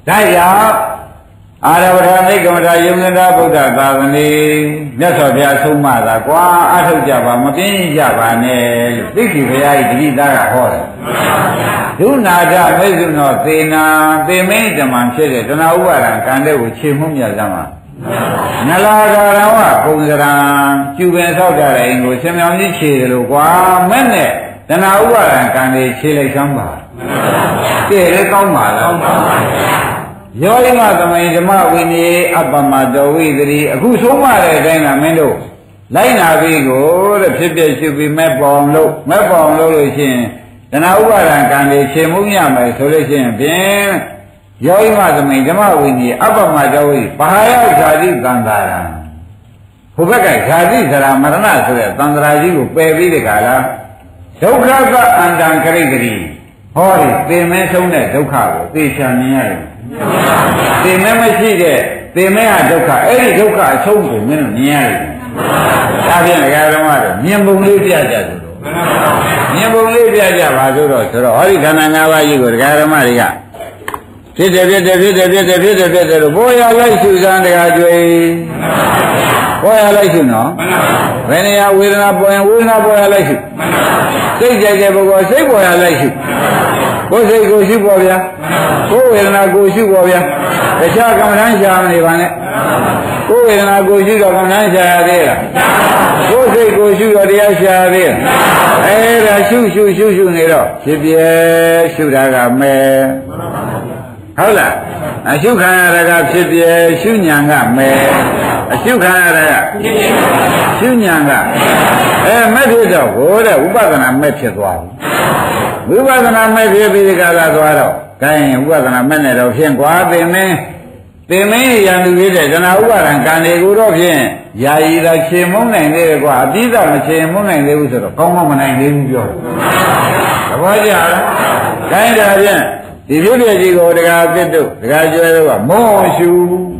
အာရဝဋ္ဌမိက္ကမထာယုံနာဗုဒ္ဓသာသနေမြတ်စွာဘုရားဆုံးမတာကွာအထုတ်ကြပါမပြင်းကြပါနဲ့လို့သိက္ခာဘုရားဤတတိသားကဟောတယ်ဒုနာထမေဇုနောသေနာသေမင်းဓမ္မဖြစ်တဲ့တဏှာဥပါဒံကံတဲ့ကိုခြေမှုမြတ်စမ်းပါနလာဂရဝကုံစရံကျူပင်ဆောက်ကြတဲ့အိမ်ကိုရှင်မြောင်ကြီးခြေတယ်လို့ကွာမဲ့နဲ့တဏှာဥပါဒံကံတွေခြေလိုက်စမ်းပါတည့်လေကောင်းပါလားယောဂိမသမိန်ဓမ္မဝိနည်းအပ္ပမတောဝိသတိအခုဆုံးမတဲ့အတိုင်းကမင်းတို့လိုက်နာပြီးကိုတဲ့ဖြစ်ဖြစ်ရှုပြီးမဲ့ပေါင်လို့လို့ရှိရင်တဏှာဥပါဒံကံတွေခြေမှုရမယ်ဆိုလို့ရှိရင်ဖြင့်ယောဂိမသမိန်ဓမ္မဝိနည်းအပ္ပမတောဝိဘာယဇာတိသံဃာရံဟိုဘက်ကဇာတိဇရာမရဏဆိုတဲ့သံဃာကြီးကိုပယ်ပြီးတဲ့ခါလားဒုက္ခကအန္တံခရိတ္တိဟောဒီသင်မဲဆုံးတဲ့ဒုက္ခကိုသိချာမြင်ရတယ်သင်မဲမရှိတဲ့သင်မဲဟာဒုက္ခအဲ့ဒီဒုက္ခအဆုံးကိုမင်းတို့မြင်ရတယ်ဒါဖြင့်ဒကာဓမ္မတို့မြင်ပုံလေးပြကြဆိုတော့မြင်ပုံလေးပြကြပါဆိုတော့ဟောဒီခန္ဓာ၅ပါးကြီးကိုဒကာဓမ္မတွေကဖြစ်တယ်လို့ဘောရလိုက်ရှုစမ်းဒကာကျွေးဘောရလိုက်ရှုနော်ဘယ်နေရာဝေဒနာပေါ်ရင်ဝေဒနာပေါ်ရလိုက်ရှုစိတ်ကြိုက်တဲ့ပုဂ္ဂိုလ်စိတ်ပေါ်ရလိုက်ရှုကိုယ်စိတ်ကိုရှုပေါ်ဗျာကိုယ်ဝေဒနာကိုရှုပေါ်ဗျာတခြားကမ္မဋ္ဌာန်းရှာမနေပါနဲ့ကိုယ်ဝေဒနာကိုရှုတော့ကမ္မဋ္ဌာန်းရှာရသေးလားကိုယ်စိတ်ကိုရှုတော့တရားရှာရသေးလားအဲ့ဒါရှုနေတော့ဖြစ်ပြဲရှုတာကမဲ့ဟုတ်လားအရှုခံရတာကဖြစ်ပြဲရှုညာကမဲ့အရှုခံရတာကရှုညာကမဲ့ဖြစ်တော့ဟိုတဲ့ဥပဒနာမဲ့ဖြစ်သွားပြီဝိပဿနာမဲ့ဖြစ်ပြီးဒီကလာသွားတော့ကိုင်းဥပဒနာမဲ့နဲ့တော့ဖြင့်ကွာသင်မင်းရန်သူဖြစ်တဲ့တဏှာဥပါဒံကံတွေကိုတော့ဖြင့်ယာယီသာခြေမုန်းနိုင်သေးတယ်ကွာအတိအကျမခြေမုန်းနိုင်သေးဘူးဆိုတော့ကောင်းမနိုင်သေးဘူးပြောတယ်သဘောကျလားကိုင်းတာဖြင့်ဒီဖြစ်ဖြစ်ကြီးကိုတရားပြစ်တို့တရားကျွဲတို့ကမောရှု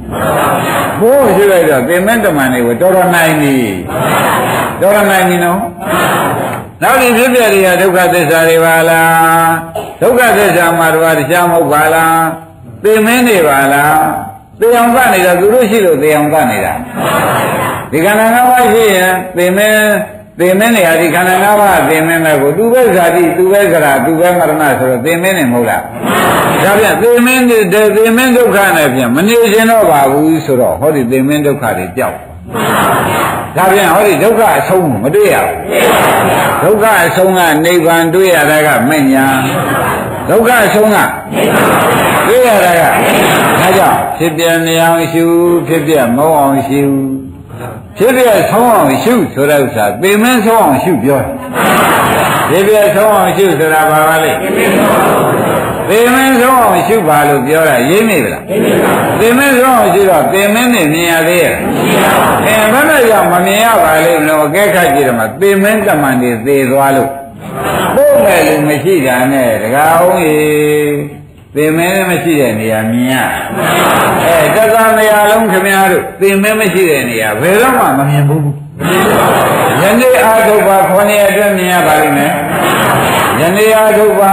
လိုက်တော့သင်မင်းတမန်တွေကိုတော်တော်နိုင်ပြီနော်နောက်ဒီဖြစ်ဖြစ်တွေကဒုက္ခသစ္စာတွေပါလားဒုက္ခသစ္စာမှာတော့တရားမဟုတ်ပါလားသိမင်းနေပါလားသိအောင်ကနေတာသူတို့ရှိလို့သိအောင်ကနေတာဒီခန္ဓာ၅ပါးရှိရင်သိမင်းနေရာဒီခန္ဓာ၅ပါးသိမင်းပဲကိုသူပဲဇာတိသူပဲကရာသူပဲမရဏဆိုတော့သိမင်းနေမဟုတ်လားဒါပြန်သိမင်းဒုက္ခနဲ့ပြန်မနေခြင်းတော့ပါဘူးဆိုတော့ဟောဒီသိမင်းဒုက္ခတွေကြောက်ဒါပြန်ဟောဒီဒုက္ခအဆုံးမတွေ့ရဘူးဒုက္ခအဆုံးကနိဗ္ဗာန်တွေ့ရတာကမဲ့ညာဒုက္ခအဆုံးကတွေ့ရတာကဒါကြောင့်ဖြစ်ပြနေအောင်ရှုဖြစ်ပြမဟုတ်အောင်ရှုဖြစ်ပြဆုံးအောင်ရှုဆိုတဲ့ဥစ္စာသိမင်းဆုံးအောင်ရှုပြောတယ်ဖြစ်ပြဆုံးအောင်ရှုဆိုတာဘာပါလဲသေမင်းဆုံးအောင်ရှုပါလို့ပြောတာရင်းနေပြီလားသေမင်းဆုံးအောင်ရှုတော့သေမင်းနဲ့မြင်ရသေးရဲ့ဘယ်နဲ့ကြောင့်မမြင်ရပါလိမ့်လို့အကဲခတ်ကြည့်တယ်မှာသေမင်းတမန်တွေသေသွားလို့ပို့မယ်လို့မရှိတာနဲ့တကားအောင်ကြီးသေမင်းမရှိတဲ့နေရာမြင်ရတက္ကမရာလုံးခင်ဗျားတို့သေမင်းမရှိတဲ့နေရာဘယ်တော့မှမမြင်ဘူးယနေ့အာထုပ်ပါ9ရက်အတွင်းမြင်ရပါလိမ့်မယ်ယနေ့အားထုတ်ပါ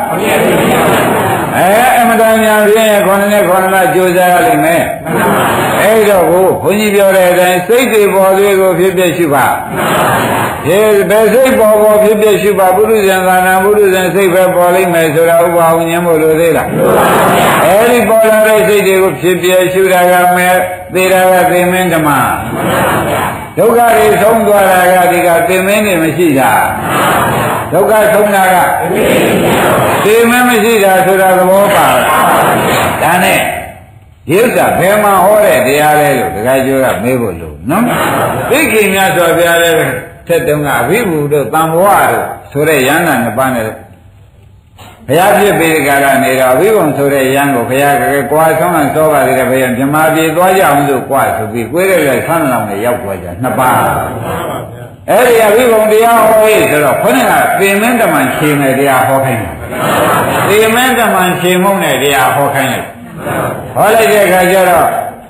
အမတန်များဖြင့်9နှစ်9လကြိုးစားရလိမ့်မယ်အဲ့တော့ဘုန်းကြီးပြောတဲ့အတိုင်းစိတ်တွေပေါ်သေးကိုဖြစ်ဖြစ်ရှုပါဘယ်စိတ်ပေါ်ဖြစ်ဖြစ်ရှုပါပုရိသံသာနာပုရိသံစိတ်ပဲပေါ်လိမ့်မယ်ဆိုတာဥပအောင်ဉာဏ်မို့လို့သေးလားအဲ့ဒီပေါ်လာတဲ့စိတ်တွေကိုဖြစ်ဖြစ်ရှုတာကမဲ့သေတာကသေမင်းဓမ္မဒုက္ခတွေဆုံးသွားတာကဒီကသေမင်းတွေမရှိတာဒုက္ခဆုံးတာကသေမင်းမရှိတာဆိုတာသဘောပါဒါနဲ့ဒီဥစ္စာဘယ်မှာဟောတဲ့တရားလဲလို့ဒကာကျော်ကမေးဖို့လို့နော်သိက္ခာများစွာဘုရားလည်းထက်တုန်းကအဘိဓုတို့တန်ဘဝတို့ဆိုတဲ့ယန္တာနှစ်ပါးနဲ့ဘုရားဖြစ်ပေကကနေတော့အဘိဓုဆိုတဲ့ယန္ကိုဘုရားကကွာဆောင်းအောင်စောပါသေးတယ်ဘုရားမြမပြေသွားကြအောင်လို့ကွာဆိုပြီးကိုယ်ရဲ့ဆန်းလောင်နဲ့ရောက်သွားကြနှစ်ပါးအဲ့ဒီအဘိဓုတရားဟောရေးဆိုတော့ခေါင်းကသေမင်းတမန်ခြေမယ်တရားဟောခိုင်းတယ်သေမင်းတမန်ခြေမုံနဲ့တရားဟောခိုင်းတယ်ဟောလိုက်တဲ့အခါကျတော့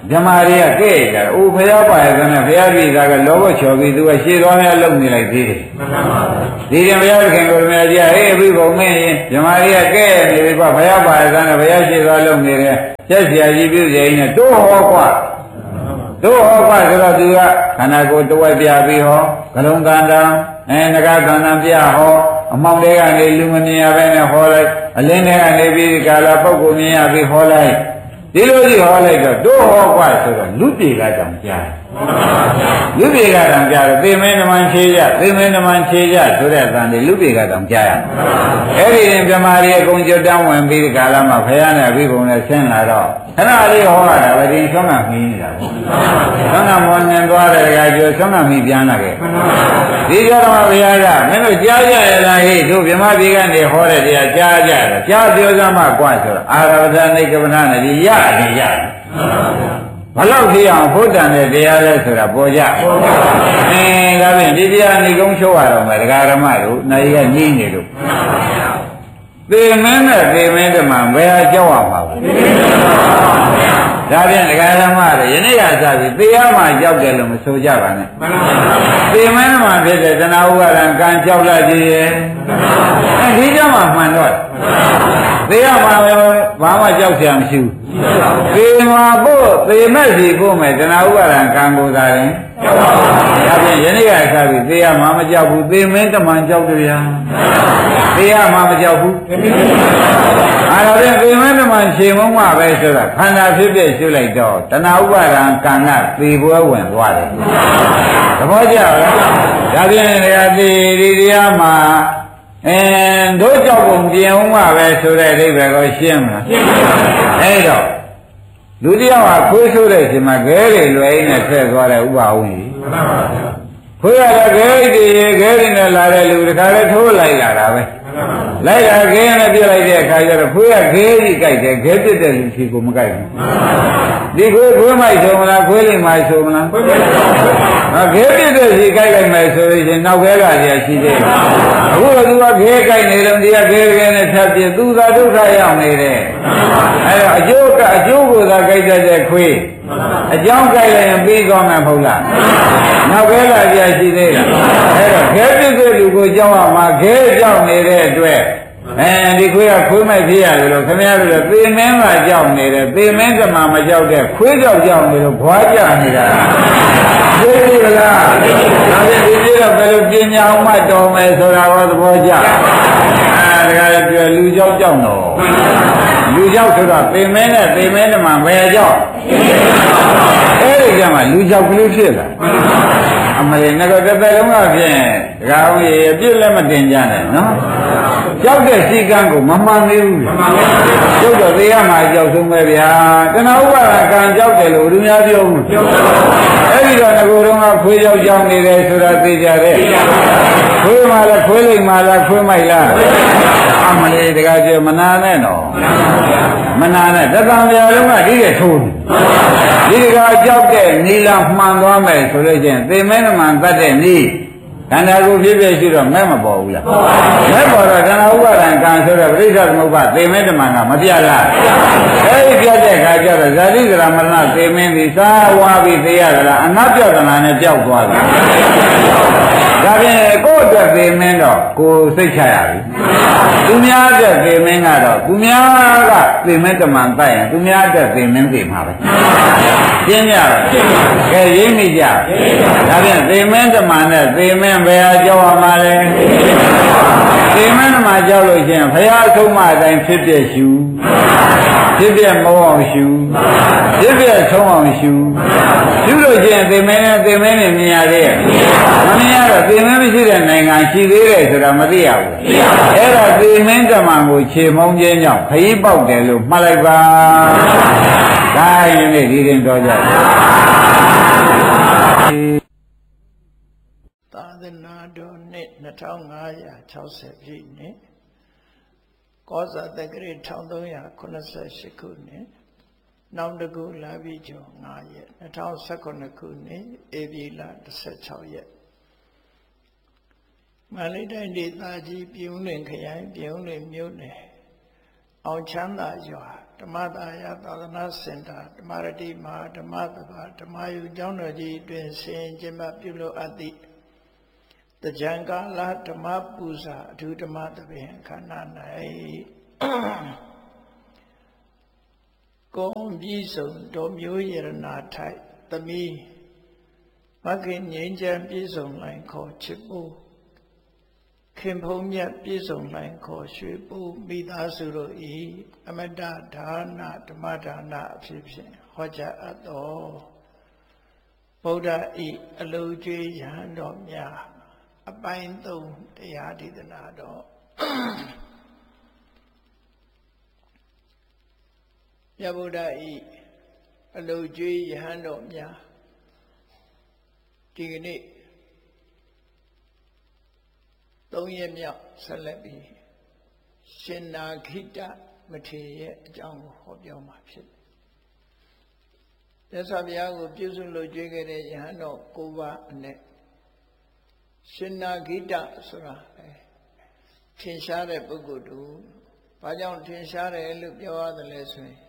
ဓမ္မတွေကကဲ့ကြတယ်။အိုဘုရားပါရတဲ့ဘုရားပြည်သားကလောဘချော်ပြီးသူကရှေ့တော်များလုံနေလိုက်သေးတယ်။မှန်ပါပါ။ဒီရင်ဘုရားခင်ကိုယ်တော်ကြီးဟေးအဘိဘုံမင်းရင်ဓမ္မတွေကကဲ့နေပြီကွာဘုရားပါရတဲ့ဘုရားရှေ့တော်လုံနေတယ်။ရက်เสียကြီးပြုစေရင်တိုးဟောကွာ။တိုးဟောကွာဆိုတော့သူကခန္ဓာကိုယ်တဝက်ပြပြီးဟောကလုံးကန္တံငကာကန္တံပြဟောအမောင်တွေကနေလူမမြင်ရဘဲနဲ့ဟောလိုက်အလင်းတွေကနေပြီးကာလပုဂ္ဂိုလ်မြင်ရပြီးဟောလိုက်ဒီလိုကြီးဟောလိုက်တော့တို့ဟောကွာဆိုတော့လူပြေကတောင်ကြားလူပြေကတောင်ကြားတော့သေမင်းဓမ္မချေကြသေမင်းဓမ္မချေကြဆိုတဲ့အတန်ဒီလူပြေကတောင်ကြားရအဲ့ဒီရင်ပြမာရီအကုန်ကျွတ်တန်းဝင်ပြီးဒီကာလမှာဖယားနဲ့ဘိဗုံနဲ့ဆင်းလာတော့ခဏလေးဟောရတာပဲဒီဆွမ်းကမီးနေတာပေါ့ဆွမ်းကမောင်းနေသွားတဲ့ကကျော်ဆွမ်းကမီးပြန်လာခဲ့ဒီကြတော့ဘုရားကမင်းတို့ကြားကြရလားဟိတို့ဗြဟ္မပြည်ကနေဟောတဲ့တရားကြားကြတယ်ကြားပြောစမ်းမှကွာဆိုတော့အာရဝဇနိကပနာနဲ့ဒီရတယ်ဘလောက်ဖြစ်အောင်ဘုဒ္ဓံတဲ့တရားလဲဆိုတာပေါ်ကြဒါဖြင့်ဒီတရားဏိကုံးချိုးရတော့မယ်ဒကာရမတို့နိုင်ရညင်းနေလို့သေမင်းနဲ့သေမင်းတမန်ဘယ်ဟာကြောက်ရမှာလဲဒါဖြင့်ဒကာရမတွေယနေ့ကစပြီးသေရမှာကြောက်တယ်လို့မဆိုကြပါနဲ့သေမင်းတမန်ဖြစ်တဲ့တဏှာဥပါဒံကံကြောက်လာကြည့်ရဲ့ဒီကြမှာမှန်တော့သေရမှာပဲဘာမှကြောက်စရာမရှိဘူးသေမှာဖို့သေမဲ့စီဖို့မယ်တဏှာဥပါဒံကံကိုသာရင်ကြောက်ပါဘူးဒါဖြင့်ယနေ့ကစပြီးသေရမှာမကြောက်ဘူးသေမင်းတမန်ကြောက်တယ်ဗျာသေရမှာမကြောက်ဘူးအဲ့ဒါဖြင့်သေမင်းတမန်ခြေမုံမှပဲဆိုတာခန္ဓာဖြစ်ဖြစ်ရှုလိုက်တော့တဏှာဥပါဒံကံကသေပွဲဝင်သွားတယ်သဘောကျလားဒါဖြင့်ဒီတရားမှာတို့ကြောက်ပုံပြင်ဦးမှာပဲဆိုတဲ့အဓိပ္ပာယ်ကိုရှင်းမလားရှင်းပါပါအဲ့တော့လူတယောက်ဟာခွေးဆိုးတဲ့အချိန်မှာခဲတွေလွယ်ရင်းနဲ့ဆက်သွားတဲ့ဥပအောင်ကြီးမှန်ပါပါခွေးရတဲ့ခဲတွေနဲ့လာတဲ့လူတခါလဲထိုးလိုက်လာတာပဲလိုက်လာခဲနဲ့ပြလိုက်တဲ့အခါကျတော့ခွေးကခဲကြီးကြိုက်တယ်ခဲပြစ်တဲ့လူစီကိုမကြိုက်ဘူးဒီခွေးမိုက်ဆိုမလားခွေးလိမ့်မိုက်ဆိုမလားခဲပြစ်တဲ့စီကြိုက်လိုက်မယ်ဆိုရင်နောက်ခဲကကြီးရှိသေးတယ်အခုတော့သူကခဲကြိုက်နေလို့ဒီကခဲနဲ့ဖြတ်ပြသူသာဒုက္ခရောက်နေတယ်အဲ့တော့အကျိုးကိုသာကြိုက်တဲ့ခွေးအကြောင်းကြိုက်လိုက်ရင်ပြီးသွားမှာမဟုတ်လားနောက်ခဲကကြီးရှိသေးလားအဲ့တော့ခဲပြစ်တဲ့လူကိုကြောက်ရမှာခဲကြောက်နေတဲ့အတွက်ဒီခွေးကခွေးမိုက်ဖြစ်ရတယ်လို့ခင်ဗျားတို့သေမင်းကကြောက်နေတယ်သေမင်းကမှမကြောက်တဲ့ခွေးကြောက်နေလို့ဘွားကြနေတာသိပြီလားဒါဖြင့်ဒီပြတော့ဘယ်လိုပညာအောင်မှတော်မယ်ဆိုတာဟောသဘောကျဒါကလည်းလူကြောက်တော့လူကြောက်ဆိုတော့သေမင်းနဲ့သေမင်းတမန်ဘယ်ကြောက်အဲ့ဒီကမှလူကြောက်ကလေးဖြစ်လာအမလေးငါတို့တစ်သက်လုံးကဖြင့်ဒကာဦးရေအပြစ်လည်းမတင်ကြနဲ့နော်ကြောက်တဲ့စီကံကိုမမှန်သေးဘူးကျုပ်တော့သေရမှာကြောက်ဆုံးပဲဗျာတဏှာဥပါဒကံကြောက်တယ်လို့သူများပြောဘူးအဲ့ဒီတော့ငကိုယ်တော်ကခွေးကြောက်ကြောက်နေတယ်ဆိုတာသိကြတယ်ခွေးမှလည်းခွေးလိမ့်မှလားခွေးမိုက်လားအမလေးတကားပြောမနာနဲ့တော့မနာနဲ့တသံပြာလုံးကဒီတဲ့ထိုးဒီတကားကြောက်တဲ့နီလာမှန်သွားမယ်ဆိုလို့ချင်းသေမင်းမှန်တတ်တဲ့နီးခန္ဓာကိုယ်ဖြစ်ဖြစ်ရှိတော့မဲ့မပေါ်ဘူးလားမဲ့ပေါ်တော့ခန္ဓာဥပါဒံကံဆိုတော့ပရိစ္ဆေသမုပ္ပါသေမင်းတမန်ကမပြတ်လားအဲဒီပြတ်တဲ့ခါကျတော့ဇာတိကရမရဏသေမင်းဒီသာဝါပြီးသေရသလားအနတ်ပြောက်သလားနဲ့ကြောက်သွားပြီဒါဖြင့်ကိုယ့်အတွက်သေမင်းတော့ကိုယ်စိတ်ချရပြီသူများအတွက်သေမင်းကတော့သူများကသေမင်းတမန်တိုက်ရင်သူများအတွက်သေမင်းသေမှာပဲရှင်းကြလားကဲရိပ်မိကြဒါဖြင့်သေမင်းတမန်နဲ့သေမင်းဘယ်ဟာကြောက်ရမှာလဲသေမင်းတမန်ကြောက်လို့ရှိရင်ဘုရားဆုံးမအတိုင်းဖြစ်ပြရှုဖြစ်ပြမအောင်ရှုဖြစ်ပြဆုံးအောင်ရှုလို့ရှိရင်သေမင်းနဲ့သေမင်းနဲ့မြင်ရသေးရဲ့မမြင်ရတော့သေမင်းမရှိတဲ့နိုင်ငံရှိသေးတယ်ဆိုတာမသိရဘူးအဲ့ဒါသေမင်းတမန်ကိုခြေမုံခြင်းကြောင့်ခရီးပေါက်တယ်လို့မှတ်လိုက်ပါဒါရင်လေဒီရင်တော်ကြသာသနာတော်နှစ်2560ပြည့်နှစ်ကောဇာတက္ကရာ1388ခုနှစ်နောင်တကူလာပြီးကျော်9ရက်2019ခုနှစ်ဧပြီလ16ရက်မန္တလေးတိုင်းဒေသကြီးပြုံးလင်ခရိုင်ပြုံးလင်မြို့နယ်အောင်ချမ်းသာရွာဓမ္မသာယသာသနာစင်တာဓမ္မရတိမဟာဓမ္မသဘာဓမ္မယုကျောင်းတော်ကြီးတွင်ဆင်ကျင်းပပြုလုပ်အပ်သည့်တကြံကာလဓမ္မပူဇာအထူးဓမ္မသဘင်ခန္ဓာ၌ကုံပြီးဆုံးတော်မျိုးရဏထိုက်သမီးမဂ္ဂင်ငြိမ်းချမ်းပြည့်စုံလိုက်ခေါ်ချစ်ဖို့ခင်ဖုံးမြတ်ပြည့်စုံလိုက်ခေါ်ရွှေပူမိသားစုတို့ဤအမတဒါနဓမ္မဒါနအဖြစ်ဖြင့်ဟောကြားအပ်တော်ဗုဒ္ဓဤအလိုကျွေးရဟန်းတော်များအပိုင်း3တရားဒေသနာတော်မြတ်ဗုဒ္ဓဤအလိုကျွေးရဟန်းတော်များဒီကနေ့3ရက်မြောက်ဆက်လက်ပြီးရှင်နာခိတမထေရရဲ့အကြောင်းကိုဟောပြောမှာဖြစ်တယ်။မြတ်စွာဘုရားကိုပြုစုလို့ကြွေးခဲ့တဲ့ယဟန်တော်9ပါးအနက်ရှင်နာခိတဆိုတာထင်ရှားတဲ့ပုဂ္ဂိုလ်တူဘာကြောင့်ထင်ရှားတယ်လို့ပြောရတယ်လဲဆိုရင်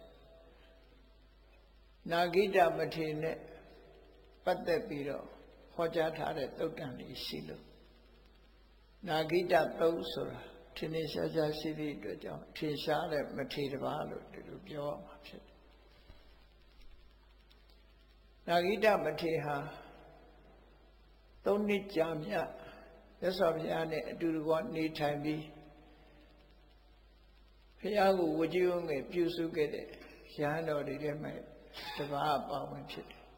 နာခိတမထေရနဲ့ပတ်သက်ပြီးတော့ဟောကြားထားတဲ့သုတ်တန်လေးရှိလို့နာဂိတသုတ်ဆိုတာထင်ရှားရှားရှိသည့်အတွက်ကြောင့်ထင်ရှားတဲ့မထေရတစ်ပါးလို့ဒီလိုပြောရမှာဖြစ်တယ်။နာဂိတမထေရဟာ3နှစ်ကြာမြတ်မြတ်စွာဘုရားနဲ့အတူတကွနေထိုင်ပြီးဘုရားကိုဝကြည်ဝငယ်ပြုစုခဲ့တဲ့ရဟန်းတော်တွေထဲမှာတစ်ပါးပါဝင်ဖြစ်တယ်။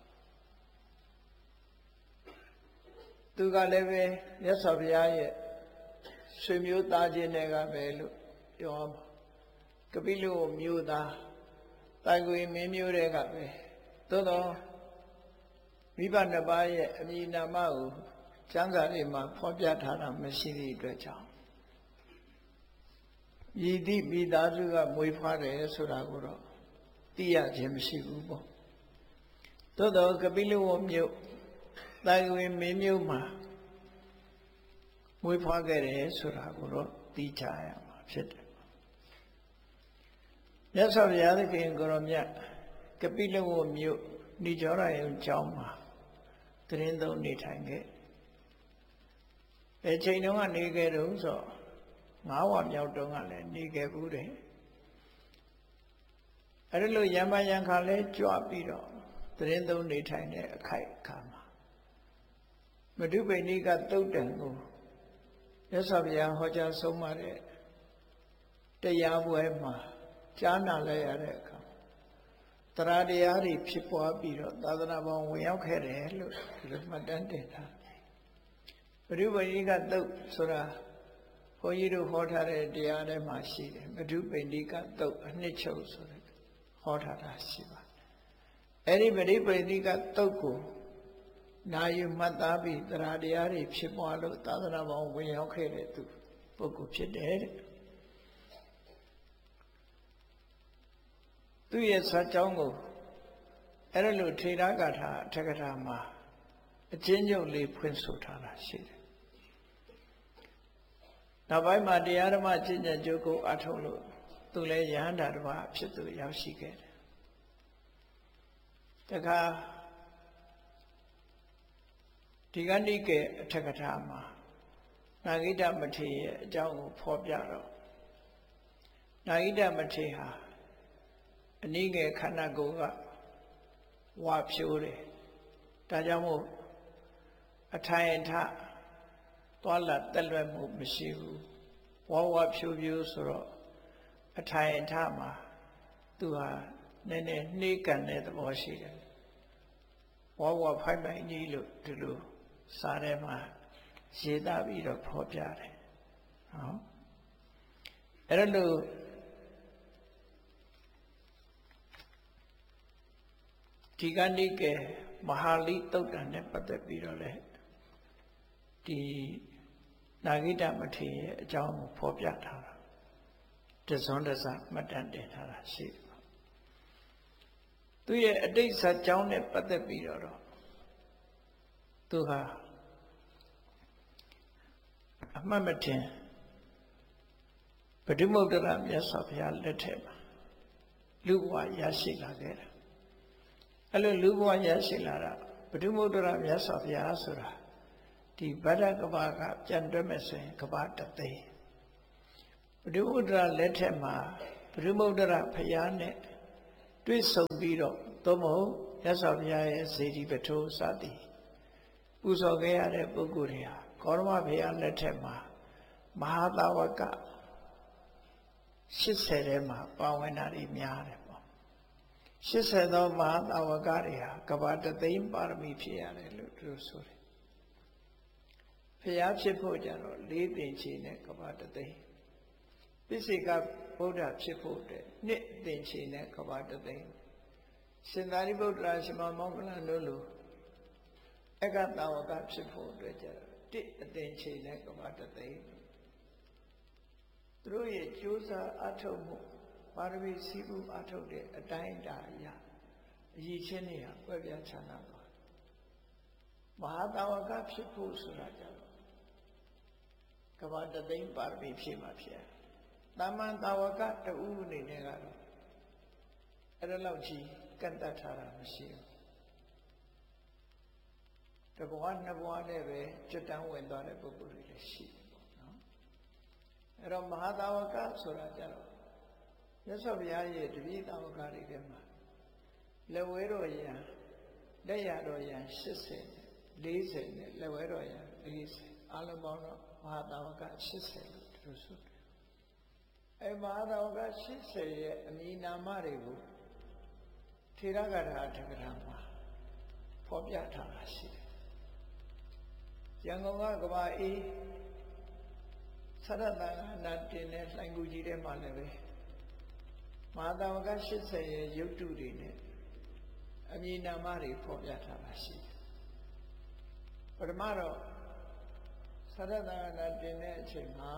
သူကလည်းပဲမြတ်စွာဘုရားရဲ့ဆွေမျိုးသားချင်းတွေကပဲလို့ပြောမှာကပိလုမျိုးသားတိုင်ကိုမင်းမျိုးတွေကပဲသို့တော့မိဘနှစ်ပါးရဲ့အမည်နာမကိုကျမ်းစာတွေမှာဖော်ပြထားတာမရှိသည့်အတွက်ကြောင့်ရည်သည့်မိသားစုကမွေးဖွားတယ်ဆိုတာကိုတော့သိရခြင်းမရှိဘူးပေါ့သို့တော့ကပိလုမျိုးတိုင်ကိုမင်းမျိုးမှာမွေးဖွားခဲ့တယ်ဆိုတာကိုတော့သိချရမှာဖြစ်တယ်။မြတ်စွာဘုရားသခင်ကိုရောမြတ်ကပိလဝမြို့ဏိကျောရယုံကျောင်းမှာတရင်သုံးနေထိုင်ခဲ့။အဲချိန်တုန်းကနေခဲ့တော့ဆို9ဝမြောက်တုန်းကလည်းနေခဲ့ဘူးတယ်။အဲဒီလိုရံပါရံခါလဲကြွပြီးတော့တရင်သုံးနေထိုင်တဲ့အခိုက်အခါမှာမဓုပိဏိကသုတ်တံကိုမြတ်စွာဘုရားဟောကြားဆုံးမတဲ့တရားပွဲမှာကြားနာလိုက်ရတဲ့အခါတရားတရားတွေဖြစ်ပွားပြီးတော့သာသနာပေါင်းဝင်ရောက်ခဲ့တယ်လို့ဒီလိုမှတ်တမ်းတင်ထားဘဒုပိဏိကသုတ်ဆိုတာဘုန်းကြီးတို့ဟောထားတဲ့တရားထဲမှာရှိတယ်ဘဒုပိဏိကသုတ်အနှစ်ချုပ်ဆိုတဲ့ဟောထားတာရှိပါတယ်အဲဒီဘဒုပိဏိကသုတ်ကိုနာယူမှတ်သားပြီးတရားတရားတွေဖြစ်ပွားလို့သာသနာပေါင်းဝင်ရောက်ခဲ့တဲ့သူပုဂ္ဂိုလ်ဖြစ်တယ်တဲ့သူရဲ့ဇာတ်ကြောင်းကိုအဲ့ဒါလို့ထေရဂါထာအထက်ကထာမှာအချင်းချုပ်လေးဖွင့်ဆိုထားတာရှိတယ်နောက်ပိုင်းမှာတရားဓမ္မကျင့်ကြံကြိုးကိုအထောက်လို့သူလည်းယဟန္တာတစ်ပါးဖြစ်သူရောက်ရှိခဲ့တယ်တခါဒီကနေ့ကအထက်ကထာမှာနာဂိတမထေရရဲ့အကြောင်းကိုဖော်ပြတော့နာဂိတမထေရဟာအနည်းငယ်ခန္ဓာကိုယ်ကဝါဖြိုးတယ်ဒါကြောင့်မို့အထိုင်အထသွားလာတက်လွယ်မှုမရှိဘူးဝါဖြိုးဖြိုးဆိုတော့အထိုင်အထမှာသူဟာနည်းနည်းနှေးကန်တဲ့သဘောရှိတယ်ဝါဖိုက်ပိုင်ကြီးလို့ဒီလိုစာထဲမှာရေးသားပြီးတော့ဖော်ပြတယ်နော်အဲ့ဒါလို့ဒီကနေ့ကမဟာလိသုတ်တံနဲ့ပတ်သက်ပြီးတော့လေဒီနာဂိတမထေရရဲ့အကြောင်းကိုဖော်ပြထားတာတစွန်းတစမှတ်တမ်းတင်ထားတာရှိတယ်သူရဲ့အတိတ်ဇာတ်ကြောင်းနဲ့ပတ်သက်ပြီးတော့သူဟာအမှတ်မထင်ဗုဒ္ဓမုဒ္ဒရာမြတ်စွာဘုရားလက်ထက်မှာလူဘဝရရှိလာခဲ့တာအဲ့လိုလူဘဝရရှိလာတာဘုဒ္ဓမုဒ္ဒရာမြတ်စွာဘုရားဆိုတာဒီဗဒ္ဒကဘာကပြန်တွက်မယ်ဆိုရင်ကဘာတသိန်းဘုဒ္ဓမုဒ္ဒရာလက်ထက်မှာဘုဒ္ဓမုဒ္ဒရာဘုရားနဲ့တွေ့ဆုံပြီးတော့သို့မဟုတ်မြတ်စွာဘုရားရဲ့စေတီပထိုးစသည်ပူဇော်ခဲ့ရတဲ့ပုဂ္ဂိုလ်တွေဟာကောရမဘုရားလက်ထက်မှာမဟာသာဝက80ထဲမှာပါဝင်တာတွေများတယ်ပေါ့80သောမဟာသာဝကတွေဟာကဘာတသိန်းပါရမီဖြည့်ရတယ်လို့သူတို့ဆိုတယ်ဘုရားဖြစ်ဖို့ကြတော့၄သင်္ချေနဲ့ကဘာတသိန်းပိစိကဗုဒ္ဓဖြစ်ဖို့အတွက်နှစ်သင်္ချေနဲ့ကဘာတသိန်းရှင်သာရိပုတ္တရာရှင်မောဂလန်တို့လိုအက္ခသာဝကဖြစ်ဖို့အတွက်ကြတော့တစ်အသင်္ချေနဲ့ကဘာတသိန်းသူတို့ရဲ့ကြိုးစားအထုတ်မှုပါရမီစည်းမှုအထုတ်တဲ့အတိုင်းအတာအရအရည်ချင်းတွေဟာကွဲပြားခြားနားသွားမဟာသာဝကဖြစ်ဖို့ဆိုတာကြတော့ကဘာတသိန်းပါရမီဖြည့်မှဖြစ်တာမန်သာဝကတူအနေနဲ့ကတော့အဲ့ဒါလောက်ကြီးကန့်တတ်ထားတာမရှိဘူးတဘဝနှစ်ဘဝနဲ့ပဲကျွတ်တန်းဝင်သွားတဲ့ပုဂ္ဂိုလ်တွေလည်းရှိတယ်ပေါ့နော်အဲ့တော့မဟာသာဝကဆိုတာကြတော့မြတ်စွာဘုရားရဲ့တပည့်သာဝကတွေထဲမှာလက်ဝဲတော်ရံလက်ရတော်ရံ80နဲ့40နဲ့လက်ဝဲတော်ရံ40အလုံးပေါင်းတော့မဟာသာဝက80လို့သူတို့ဆိုတယ်အဲမဟာသာဝက80ရဲ့အမည်နာမတွေကိုထေရဂါထာအထက်ကထာမှာဖော်ပြထားတာရှိတယ်ရန်ကုန်ကကဘာအေးသရတ္တနာတင်တဲ့လှိုင်ကူကြီးထဲမှာလည်းပဲမဟာသာဝက80ရဲ့ရုပ်တုတွေနဲ့အမည်နာမတွေဖော်ပြထားတာရှိတယ်ပထမတော့သရတ္တနာတင်တဲ့အချိန်မှာ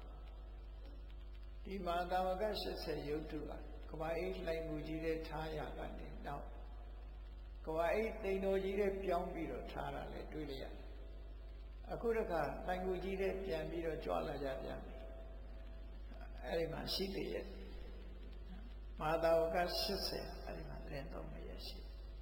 ဒီမဟာသာဝက80ရုပ်တုကဘာအေးလှိုင်ကူကြီးတဲ့ထားရကနေနောက်ကဘာအေးတိန်တော်ကြီးတဲ့ပြောင်းပြီးတော့ထားတာလည်းတွေ့လိုက်ရတယ်အခုတခါလှိုင်ကူကြီးတဲ့ပြန်ပြီးတော့ကြွလာကြပြန်ပြီအဲ့ဒီမှာရှိသေးရဲ့မဟာသာဝက80အဲ့ဒီမှာသတင်းတော်မရရှိ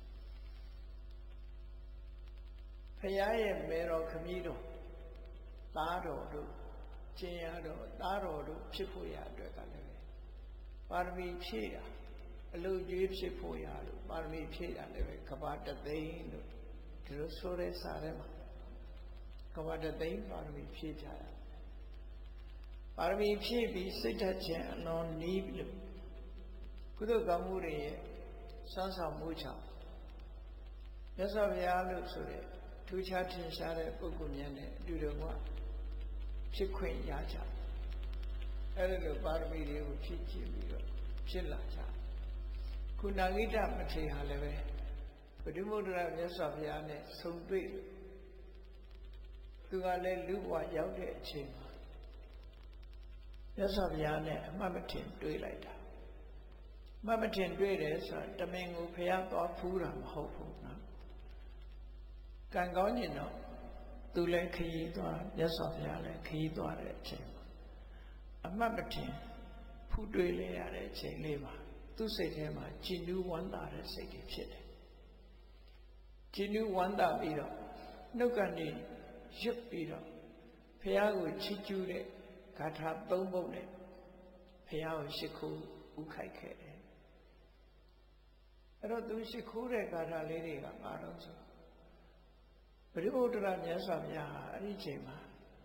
ဖရာရဲ့မေတော်ခမည်းတော်သားတော်တို့ကျင်ရတော်သားတော်တို့ဖြစ်ဖို့ရအတွက်ကလည်းပါရမီဖြည့်တာအလူကြီးဖြစ်ဖို့ရလို့ပါရမီဖြည့်တာလည်းပဲကဘာတသိန်းလို့ဒီလိုဆိုတဲ့စာထဲမှာကဘာတသိန်းပါရမီဖြည့်ကြတာပါရမီဖြည့်ပြီးစိတ်ဓာတ်ခြင်းအလွန်နီးလို့ကုသိုလ်ကောင်းမှုတွေရဲ့စမ်းဆောင်မှုကြောင့်မြတ်စွာဘုရားလို့ဆိုတဲ့ထူးခြားထင်ရှားတဲ့ပုဂ္ဂိုလ်များနဲ့အတူတူကဖြစ်ခွင့်ရကြအဲ့ဒါလိုပါရမီတွေကိုဖြည့်ကျင့်ပြီးတော့ဖြစ်လာကြခုနာဂိတမထေရဟာလည်းပဲဘုဒ္ဓမုဒ္ဒရာမြတ်စွာဘုရားနဲ့ဆုံတွေ့သူကလည်းလူဘဝရောက်တဲ့အချိန်မှာမြတ်စွာဘုရားနဲ့အမှတ်မထင်တွေ့လိုက်တာအမှတ်မထင်တွေ့တယ်ဆိုတာတမင်ကိုဘုရားသွားဖူးတာမဟုတ်ဘူးနော်ကံကောင်းရင်တော့သူလည်းခရီးသွားမြတ်စွာဘုရားလည်းခရီးသွားတဲ့အချိန်မှာအမှတ်မထင်ဖူးတွေ့လေရတဲ့အချိန်လေးမှာသူ့စိတ်ထဲမှာကြည်နူးဝမ်းသာတဲ့စိတ်တွေဖြစ်တယ်ကြည်နူးဝမ်းသာပြီးတော့နှုတ်ကနေရွတ်ပြီးတော့ဘုရားကိုချီးကျူးတဲ့ဂါထာ၃ပုဒ်နဲ့ဘုရားကိုရှိခိုးဥခိုက်ခဲ့တယ်အဲ့တော့သူရှိခိုးတဲ့ဂါထာလေးတွေကဘာလို့ဆိုပရိဘုဒ္ဓရာမြတ်စွာဘုရားဟာအဲ့ဒီအချိန်မှာ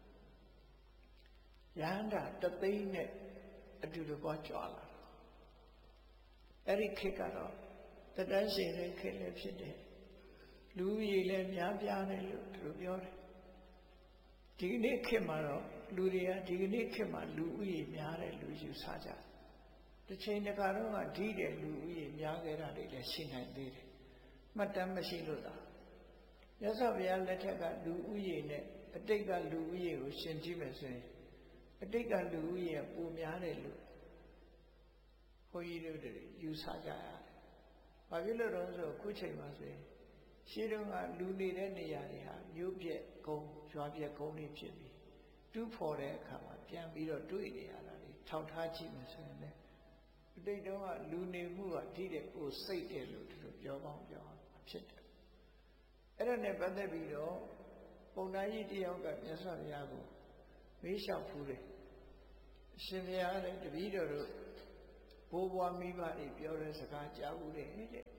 ယန္တာတသိန်းနဲ့အတူတူပေါ်ကြွလာအဲ့ဒီခေတ်ကတော့တတန်းရှင်တဲ့ခေတ်လည်းဖြစ်တယ်လူကြီးလည်းများပြားတယ်လို့သူပြောတယ်ဒီကနေ့ခေတ်မှာတော့လူတွေကဒီကနေ့ခေတ်မှာလူဦးရေများတယ်လူယူဆကြတယ်တစ်ချိန်တခါတော့ကဓိတဲ့လူဦးရေများခဲ့တာတွေလည်းရှိနိုင်သေးတယ်မှတ်တမ်းမရှိလို့သာမြတ်စွာဘုရားလက်ထက်ကလူဦးရေနဲ့အတိတ်ကလူဦးရေကိုရှင်ကြည့်မယ်ဆိုရင်အတိတ်ကလူဦးရေပိုများတယ်လို့ဘုန်းကြီးတို့တွေယူဆကြရတယ်။ဘာဖြစ်လို့လဲဆိုတော့ခုချိန်မှာဆိုရင်ရှင်းတုန်းကလူနေတဲ့နေရာတွေဟာမြို့ပြက်ကုန်းရွာပြက်ကုန်းတွေဖြစ်ပြီးတူးဖော်တဲ့အခါမှာပြန်ပြီးတော့တွေ့နေရတာတွေထောက်ထားကြည့်မယ်ဆိုရင်လည်းတိတ်တော့လူနေမှုကထိတဲ့ကိုစိတ်တယ်လို့ဒီလိုပြောကောင်းပြောဖြစ်တယ်အဲ့ဒါနဲ့ပတ်သက်ပြီးတော့ပုံနာကြီးတယောက်ကမြတ်စွာဘုရားကိုမေးလျှောက်ဖူးတယ်အရှင်ဘုရားလည်းတပည့်တော်တို့ဘိုးဘွားမိဘတွေပြောတဲ့စကားကြားဘူးတဲ့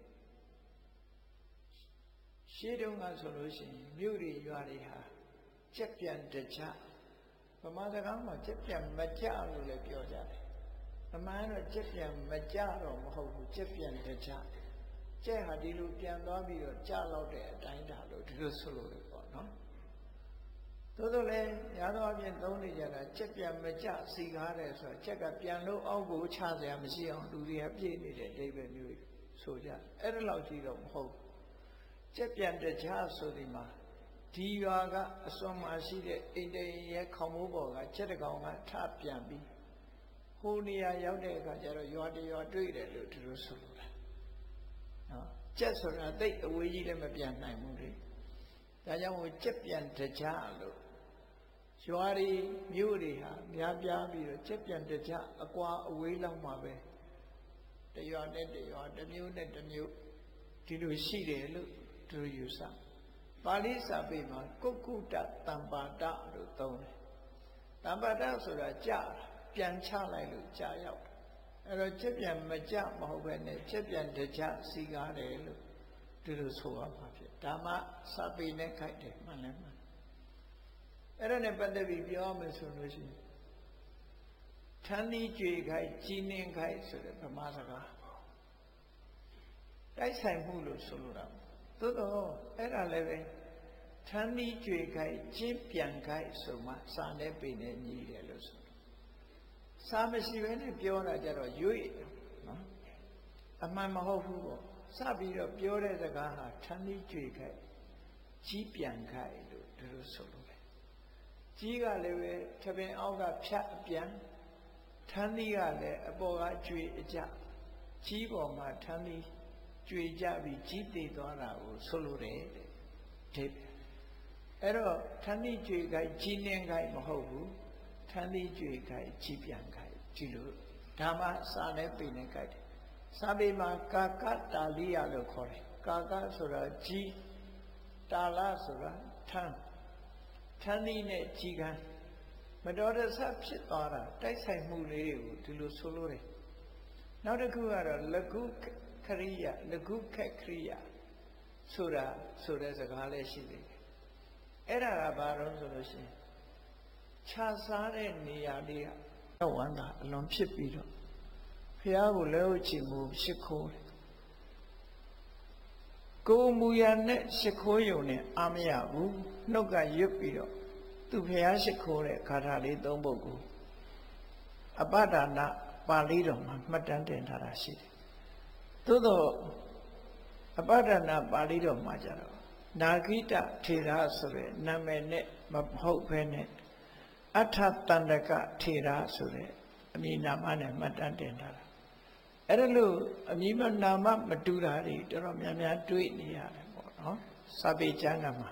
ရှေးတုန်းကဆိုလို့ရှိရင်မြို့တွေရွာတွေဟာကြက်ပြန်တကြဗမာစကားမှာကြက်ပြန်မကြလို့လည်းပြောကြတယ်အမှန်တော့ကြက်ပြန်မကြတော့မဟုတ်ဘူးကြက်ပြန်တကြကြက်ဟာဒီလိုပြန်သွားပြီးတော့ကြလောက်တဲ့အတိုင်းဒါလို့ဒီလိုဆိုလို့ပေါ့နော်သို့သောလည်းညာတော့အပြင်သုံးနေကြတာကြက်ပြန်မကြစီကားတယ်ဆိုတော့ကြက်ကပြန်လို့အောက်ကိုချစရာမရှိအောင်လူတွေကပြေးနေတဲ့အဓိပ္ပာယ်မျိုးဆိုကြအဲ့ဒါလောက်ကြီးတော့မဟုတ်ကြက်ပြန်တကြဆိုဒီမှာဒီရွာကအစွန်မှာရှိတဲ့အိမ်တိမ်ရဲ့ခေါင်းမိုးပေါ်ကကြက်တကောင်ကထပြန်ပြီးဟိုနေရာရောက်တဲ့အခါကျတော့ရွာတရွာတွေ့တယ်လို့ဒီလိုဆိုလို့လားနော်ကြက်ဆိုတာသိအဝေးကြီးလည်းမပြန်နိုင်ဘူးလေဒါကြောင့်ဟိုကြက်ပြန်တကြလို့ရွာတွေမြို့တွေဟာများပြားပြီးတော့ကြက်ပြန်တကြအကွာအဝေးလောက်မှာပဲတရွာနဲ့တရွာတစ်မျိုးနဲ့တစ်မျိုးဒီလိုရှိတယ်လို့သူယူဆပါဠိစာပေမှာကုက္ကုတတံပါဒလို့သုံးတယ်တံပါဒဆိုတာကြာပြန်ချလိုက်လို့ကြာရောက်အဲ့တော့ကြက်ပြန်မကြမဟုတ်ပဲနဲ့ကြက်ပြန်တကြစီကားတယ်လို့ဒီလိုဆိုရမှာဖြစ်ဒါမှစာပေနဲ့ခိုက်တယ်မှန်လည်းမှန်အဲ့ဒါနဲ့ပတ်သက်ပြီးပြောမယ်ဆိုလို့ရှိရင်ထန်းသီးကြွေခိုက်ကြီးနှင်းခိုက်ဆိုတဲ့ဗမာစကားတိုက်ဆိုင်မှုလို့ဆိုလိုတာသို့တော့အဲ့ဒါလည်းပဲထန်းသီးကြွေခိုက်ကျင်းပြန်ခိုက်ဆိုမှစာနဲ့ပေနဲ့ညီတယ်လို့ဆိုစာမရှိဘဲနဲ့ပြောတာကြတော့ရွေ့နော်အမှန်မဟုတ်ဘူးပေါ့စပြီးတော့ပြောတဲ့စကားဟာထန်းသီးကြွေခိုက်ကြီးပြန်ခိုက်လို့ဒီလိုဆိုလို့ပဲကြီးကလည်းပဲထပင်အောက်ကဖြတ်အပြန်ထန်းသီးကလည်းအပေါ်ကကြွေအကြကြီးပေါ်မှာထန်းသီးကြွေကြပြီးကြီးသေးသွားတာကိုဆိုလိုတယ်တဲ့ဒီအဲ့တော့ထန်းသီးကြွေခိုက်ကြီးနှင်းခိုက်မဟုတ်ဘူးထန်းသီးကြွေခိုက်ကြီးပြန်ခိုက်ဒီလိုဒါမှစာနဲ့ပေနဲ့ခိုက်တယ်စာပေမှာကာကတာလိယလို့ခေါ်တယ်ကာကဆိုတာကြီးတာလဆိုတာထန်းသီးနဲ့ကြီးကန်းမတော်တဆဖြစ်သွားတာတိုက်ဆိုင်မှုလေးတွေကိုဒီလိုဆိုလို့တယ်နောက်တစ်ခုကတော့လကုခရိယလကုခက်ခရိယဆိုတာဆိုတဲ့စကားလည်းရှိသေးတယ်အဲ့ဒါကဘာလို့ဆိုလို့ရှိရင်ခြားစားတဲ့နေရာလေးကဝန္တာအလွန်ဖြစ်ပြီးတော့ဘုရားကိုလက်ဥချီမှုရှိခိုးတယ်ကိုမူရနဲ့ရှိခိုးယုံနဲ့အာမရဘူးနှုတ်ကရွတ်ပြီးတော့သူဘုရားရှိခိုးတဲ့ဂါထာလေး၃ပုဒ်ကိုအပဒါနပါဠိတော်မှာမှတ်တမ်းတင်ထားတာရှိတယ်သို့တော့အပဒါနပါဠိတော်မှာကြတော့နာဂိတထေရဆိုတဲ့နာမည်နဲ့မဟုတ်ဘဲနဲ့အထတန္တကထေရဆိုတဲ့အမည်နာမနဲ့မှတ်တမ်းတင်ထားတာအဲ့ဒါလို့အမည်နာမမတူတာတွေတော်တော်များများတွေ့နေရတယ်ပေါ့နော်စာပေကျမ်းကမှာ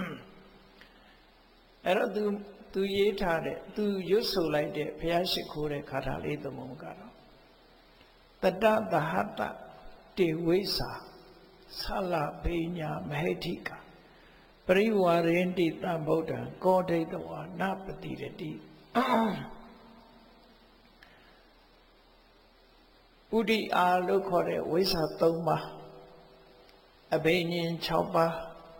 အဲ့တော့သူရေးထားတဲ့သူရွတ်ဆိုလိုက်တဲ့ဘုရားရှိခိုးတဲ့ခါထာလေးသမုံကတော့တတသဟတတေဝိစာဆလဘိညာမဟိဋ္ဌိကပရိဝါရင်တိတံဗုဒ္ဓံကောဒိတဝါနပတိရတိဥဒိအာလို့ခေါ်တဲ့ဝိစာ၃ပါးအဘိညာဉ်6ပါး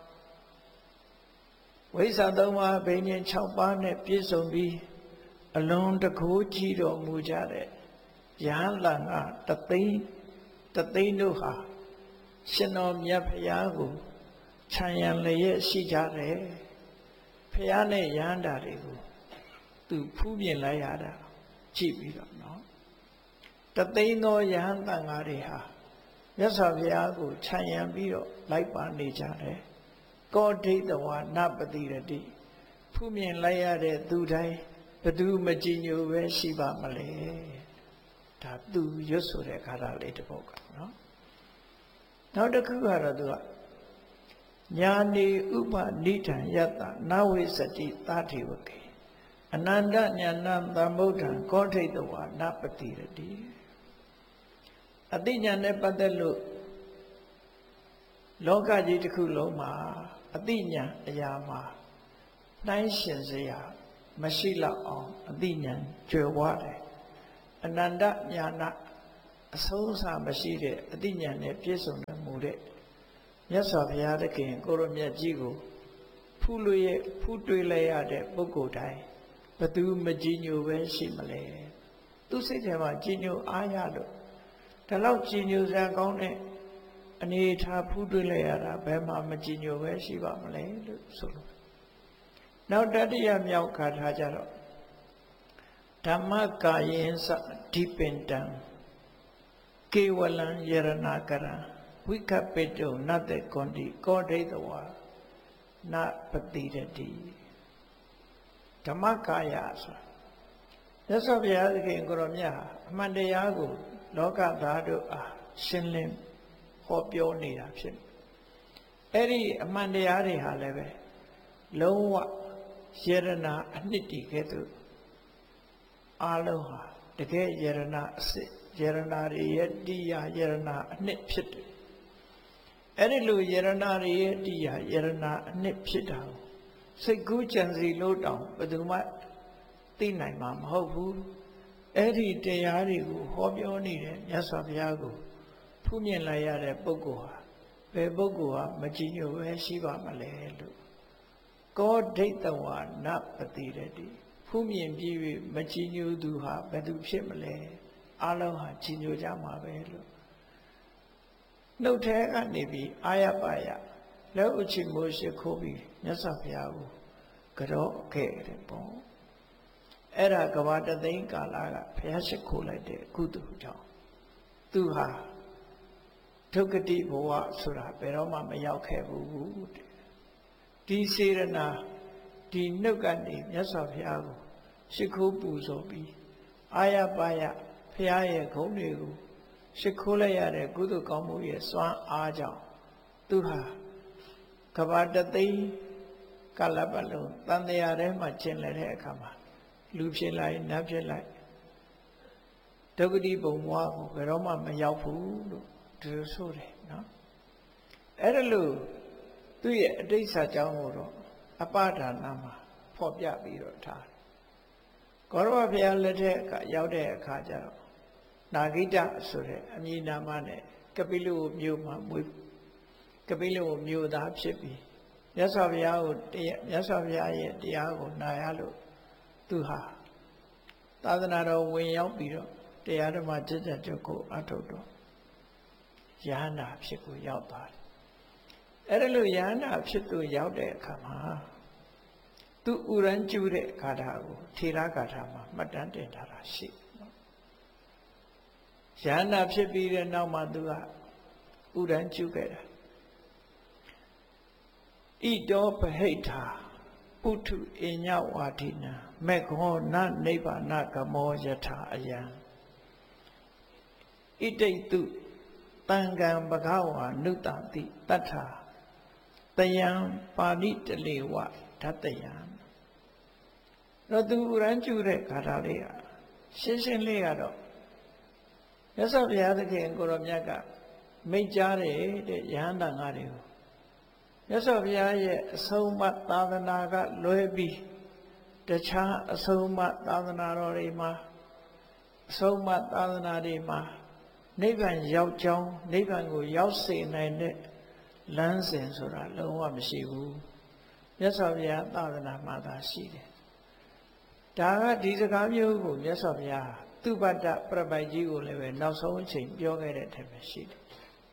ဝိစာ၃ပါးအဘိညာဉ်6ပါးနဲ့ပြည့်စုံပြီးအလွန်တကူကြီးတော်မူကြတဲ့ယဟန်လန်ကတသိန်းတို့ဟာရှင်တော်မြတ်ဖရာကိုခြံရံလျက်ရှိကြတယ်ဖရာနဲ့ယဟန္တာတွေကိုသူဖူးပြင်လိုက်ရတာကြည့်ပြီးတော့နော်တသိန်းသောယဟန်တန်ဃာတွေဟာမြတ်စွာဘုရားကိုခြံရံပြီးတော့လိုက်ပါနေကြတယ်ကောဒိတဝါနပတိရတိဖူးမြင်လိုက်ရတဲ့သူတိုင်းဘသူမကြည်ညိုပဲရှိပါမလဲဒါသူရွတ်ဆိုတဲ့ခါရလေးတစ်ပုဒ်ကနော်နောက်တစ်ခုကတော့သူကညာနေဥပနိဒံယတ္တနဝိစတိသာထေဝကေအနန္တညာဏသံဗုဒ္ဓံကောဋိတဝါနပတိရတိအသိဉာဏ်နဲ့ပတ်သက်လို့လောကကြီးတစ်ခုလုံးမှာအသိဉာဏ်အရာမှာနှိုင်းရှင်စရာမရှိတော့အောင်အသိဉာဏ်ကျွယ်ဝတယ်အနန္တဉာဏအဆုံးအစမရှိတဲ့အသိဉာဏ်နဲ့ပြည့်စုံတဲ့မူတဲ့မြတ်စွာဘုရားသခင်ကိုရမြတ်ကြီးကိုဖူးတွေ့လိုက်ရတဲ့ပုဂ္ဂိုလ်တိုင်းဘသူမကြည်ညိုပဲရှိမလဲသူစိတ်ထဲမှာကြည်ညိုအားရလို့ဒါလောက်ကြည်ညိုစရာကောင်းတဲ့အနေထားဖူးတွေ့လိုက်ရတာဘယ်မှာမကြည်ညိုပဲရှိပါမလဲလို့ဆိုလို့နောက်တတိယမြောက်ခါထားကြတော့ဓမ္မကာယင်္စဒိပင်တံကေဝလံယရဏကရံဝိကပိတုနတ္တကွန်တိကောဒိတဝါနပတိရတိဓမ္မကာယဆိုတာမြတ်စွာဘုရားသခင်ကိုရောမြတ်အမှန်တရားကိုလောကသားတို့အားရှင်းလင်းဟောပြောနေတာဖြစ်အဲ့ဒီအမှန်တရားတွေဟာလည်းပဲလုံးဝယရဏအနှစ်တည်ခဲ့သူအလုံးဟာတကယ်ယရဏအစစ်ယရဏတွေရဲ့တရားယရဏအနှစ်ဖြစ်တယ်အဲ့ဒီလိုယရဏတွေရဲ့တရားယရဏအနှစ်ဖြစ်တာကိုစိတ်ကူးကြံစီလို့တောင်ဘယ်သူမှသိနိုင်မှာမဟုတ်ဘူးအဲ့ဒီတရားတွေကိုဟောပြောနေတဲ့မြတ်စွာဘုရားကိုဖူးမြင်လိုက်ရတဲ့ပုဂ္ဂိုလ်ဟာဘယ်ပုဂ္ဂိုလ်ဟာမကြည်ညိုပဲရှိပါမလဲလို့ကောဒိတဝါနပတိရတိဖူးမြင်ပြီးမကြည်ညိုသူဟာဘယ်သူဖြစ်မလဲအလုံးဟာကြည်ညိုကြမှာပဲလို့နှုတ်ထဲကနေပြီးအာရပါယလက်ဥချိမိုးရှိခိုးပြီးမြတ်စွာဘုရားကိုကြော့ခဲ့တယ်ပေါ့အဲ့ဒါကဘာတသိန်းကာလကဘုရားရှိခိုးလိုက်တဲ့ကုသိုလ်ကြောင့်သူဟာဒုက္ခတိဘဝဆိုတာဘယ်တော့မှမရောက်ခဲ့ဘူးတဲ့ဒီစေရနာဒီနှုတ်ကနေမြတ်စွာဘုရားကိုရှိခိုးပူဇော်ပြီးအာရပါယဘုရားရဲ့ဂုဏ်တွေကိုရှိခိုးလိုက်ရတဲ့ကုသိုလ်ကောင်းမှုရဲ့စွမ်းအားကြောင့်သူဟာကဘာတသိန်းကာလပတ်လုံးတန်တရားထဲမှာကျင်လည်တဲ့အခါမှာလူဖြစ်လိုက်နတ်ဖြစ်လိုက်ဒုက္ခတိဘုံဘဝကိုဘယ်တော့မှမရောက်ဘူးလို့ဒီလိုဆိုတယ်နော်အဲ့ဒါလို့သူ့ရဲ့အတိတ်စာကြောင်းကိုတော့အပဒါနမှာဖော်ပြပြီးတော့ထားတယ်ကောရမဘုရားလက်ထက်ကရောက်တဲ့အခါကျတော့နာဂိတဆိုတဲ့အမည်နာမနဲ့ကပိလုမြို့မှာမွေးကပိလုမြို့သားဖြစ်ပြီးမြတ်စွာဘုရားရဲ့တရားကိုနာရလို့သူဟာသာသနာတော်ဝင်ရောက်ပြီးတော့တရားဓမ္မကျင့်ကြံကြုတ်ကိုအထုတ်တော့ယဟန္တာဖြစ်ကိုရောက်သွားတယ်အဲ့ဒါလို့ယဟန္တာဖြစ်သူရောက်တဲ့အခါမှာသူဥရန်ကျူတဲ့ဂါထာကိုထေရဂါထာမှာမှတ်တမ်းတင်ထားတာရှိယဟန္တာဖြစ်ပြီးတဲ့နောက်မှာသူကဥရန်ကျူခဲ့တာဣတောပဟိထာပုထုအညဝါဒိနာမေခောနနိဗ္ဗာနကမောယထာအယံဣတိတုတံကံဘဂဝါနုတတိတတ္ထာတယံပါဠိတလေဝဓတ္တယံတော့သူဥရန်ကျူတဲ့ဂါထာလေးကရှင်းရှင်းလေးကတော့မြတ်စွာဘုရားသခင်ကိုရောမြတ်ကမိန့်ကြားတယ်တဲ့ယဟန္တာငါတွေကိုမြတ်စွာဘုရားရဲ့အဆုံးအမသာသနာကလွဲပြီးတခြားအဆုံးအမသာသနာတော်တွေမှာအဆုံးအမသာသနာတွေမှာနိဗ္ဗာန်ရောက်ကြောင်းနိဗ္ဗာန်ကိုရောက်စေနိုင်တဲ့လမ်းစဉ်ဆိုတာလုံးဝမရှိဘူးမြတ်စွာဘုရားသာသနာမှာသာရှိတယ်ဒါကဒီစကားမျိုးကိုမြတ်စွာဘုရားသူပတ္တပြပိုက်ကြီးကိုလည်းပဲနောက်ဆုံးအချိန်ပြောခဲ့တဲ့အထက်ပဲရှိတယ်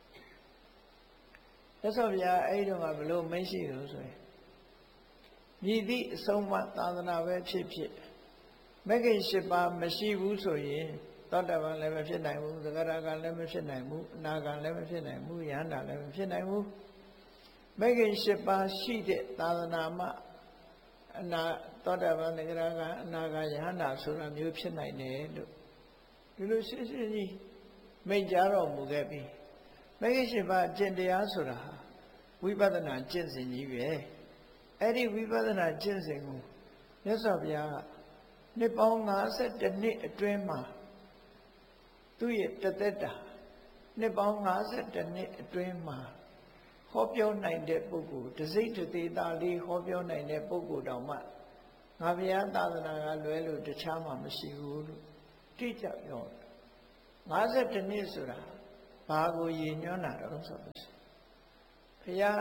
မြတ်စွာဘုရားအဲ့ဒီတော့ဘလို့မရှိလို့ဆိုရင်မြည်သည့်အဆုံးအမသာသနာပဲဖြစ်ဖြစ်မဂ္ဂင်၈ပါးမရှိဘူးဆိုရင်သောတာပန်လည်းမဖြစ်နိုင်ဘူးသဂရကလည်းမဖြစ်နိုင်ဘူးအနာဂံလည်းမဖြစ်နိုင်ဘူးယဟန္တာလည်းမဖြစ်နိုင်ဘူးမဂ္ဂင်၈ပါးရှိတဲ့သာသနာမှာအနာသောတာပန်သဂရကအနာဂံယဟန္တာဆိုတာမျိုးဖြစ်နိုင်တယ်လို့ဒီလိုရှင်းရှင်းကြီးမိန့်ကြားတော်မူခဲ့ပြီးမဂ္ဂင်၈ပါးအကျင့်တရားဆိုတာဝိပဿနာကျင့်စဉ်ကြီးပဲအဲ့ဒီဝိပဿနာကျင့်စဉ်ကိုမြတ်စွာဘုရားကနှစ်ပေါင်း52နှစ်အတွင်းမှာသူ့ရဲ့တသက်တာနှစ်ပေါင်း52နှစ်အတွင်းမှာဟောပြောနိုင်တဲ့ပုဂ္ဂိုလ်တစိမ့်တသေးသားလေးဟောပြောနိုင်တဲ့ပုဂ္ဂိုလ်တောင်မှငါဘုရားသာသနာကလွဲလို့တခြားမှမရှိဘူးလို့တိကျပြော52နှစ်ဆိုတာဘာကိုရည်ညွှန်းတာတော့ဆိုတော့ဘုရား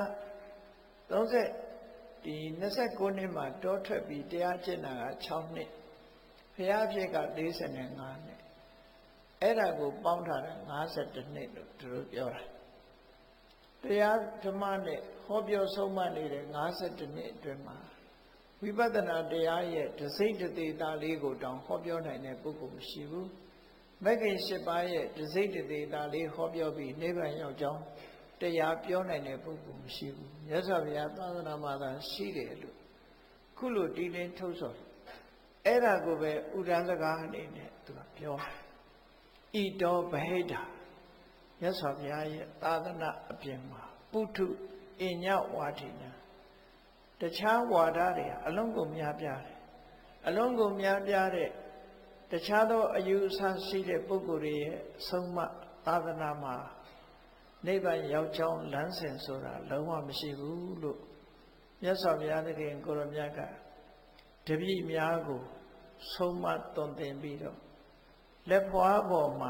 29နှစ်မှာတောထွက်ပြီးတရားကျင့်တာက6နှစ်ဘုရားဖြစ်က45နှစ်အဲ့ဒါကိုပေါင်းထားတာ52နှစ်လို့သူတို့ပြောတာတရားဓမ္မနဲ့ဟောပြောဆုံးမနေတဲ့52နှစ်အတွင်းမှာဝိပဿနာတရားရဲ့တစိမ့်တသေးသားလေးကိုတောင်ဟောပြောနိုင်တဲ့ပုဂ္ဂိုလ်မရှိဘူးမဂ္ဂင်7ပါးရဲ့တစိမ့်တသေးသားလေးဟောပြောပြီးနိဗ္ဗာန်ရောက်ကြောင်းတရားပြောနိုင်တဲ့ပုဂ္ဂိုလ်မရှိဘူးမြတ်စွာဘုရားသာသနာမှာသာရှိတယ်လို့ခုလိုတီးလင်းထုတ်ဆော်အဲ့ဒါကိုပဲဥဒ္ဒစကားအနေနဲ့သူကပြောဣတောဗဟိတမြတ်စွာဘုရားရဲ့သာသနာအပြင်မှာပုထုအညဝါဒိနာတခြားဝါဒတွေအလုံးကုန်များပြားတယ်အလုံးကုန်များပြားတဲ့တခြားသောအယူအဆရှိတဲ့ပုဂ္ဂိုလ်တွေရဲ့ဆုံးမသာသနာမှာနိဗ္ဗာန်ရောက်ကြောင်းလမ်းစဉ်ဆိုတာလုံးဝမရှိဘူးလို့မြတ်စွာဘုရားသခင်ကိုရမြတ်ကတပည့်များကိုဆုံးမသွန်သင်ပြီးတော့လက်ဖွားပေါ်မှာ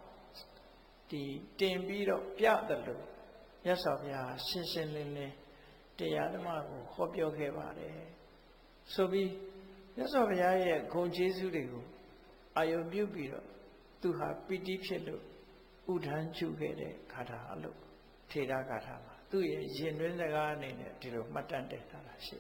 တင်ပြီးတော့ပြတယ်လို့မြတ်စွာဘုရားရှင်းရှင်းလင်းလင်းတရားဓမ္မကိုဟောပြောခဲ့ပါတယ်ဆိုပြီးမြတ်စွာဘုရားရဲ့ဂုဏ်ကျေးဇူးတွေကိုအာယုံပြုပြီးတော့သူဟာပိဋိဖြစ်လို့ဥဒန်းကျုခဲ့တဲ့ဂါထာလို့ထေရဂါထာမှာသူ့ရဲ့ရင်တွင်းစကားအနေနဲ့ဒီလိုမှတ်တမ်းတင်ထားတာရှိ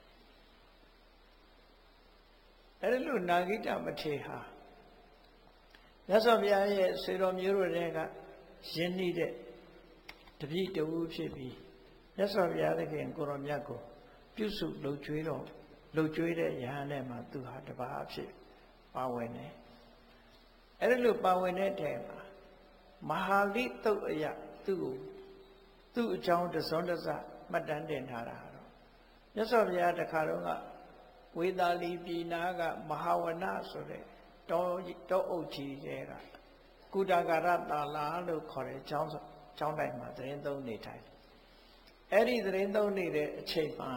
အဲ့လိုနာဂိတမထေဟာမြတ်စွာဘုရားရဲ့ဆွေတော်မျိုးတို့တွေကယဉ်နှီးတဲ့တပည့်တဝူဖြစ်ပြီးမြတ်စွာဘုရားသခင်ကိုရောမြတ်ကိုပြုစုလှုပ်ကြွေးတဲ့ယဟန်နဲ့မှာသူဟာတပါးအဖြစ်ပါဝင်တယ်အဲ့လိုပါဝင်တဲ့ထဲမှာမဟာလိတုတ်အယသူ့အကြောင်းတစွန်းတစမှတ်တမ်းတင်ထားတာတော့မြတ်စွာဘုရားတခါတော့ကဝေသာလီပြည်နာကမဟာဝနဆိုတဲ့တောအုပ်ကြီးတွေကကုတကာရတာလာလို့ခေါ်တဲ့ကျောင်းတိုင်မှာသတင်းသုံးနေထိုင်အဲ့ဒီသတင်းသုံးနေတဲ့အချိန်မှာ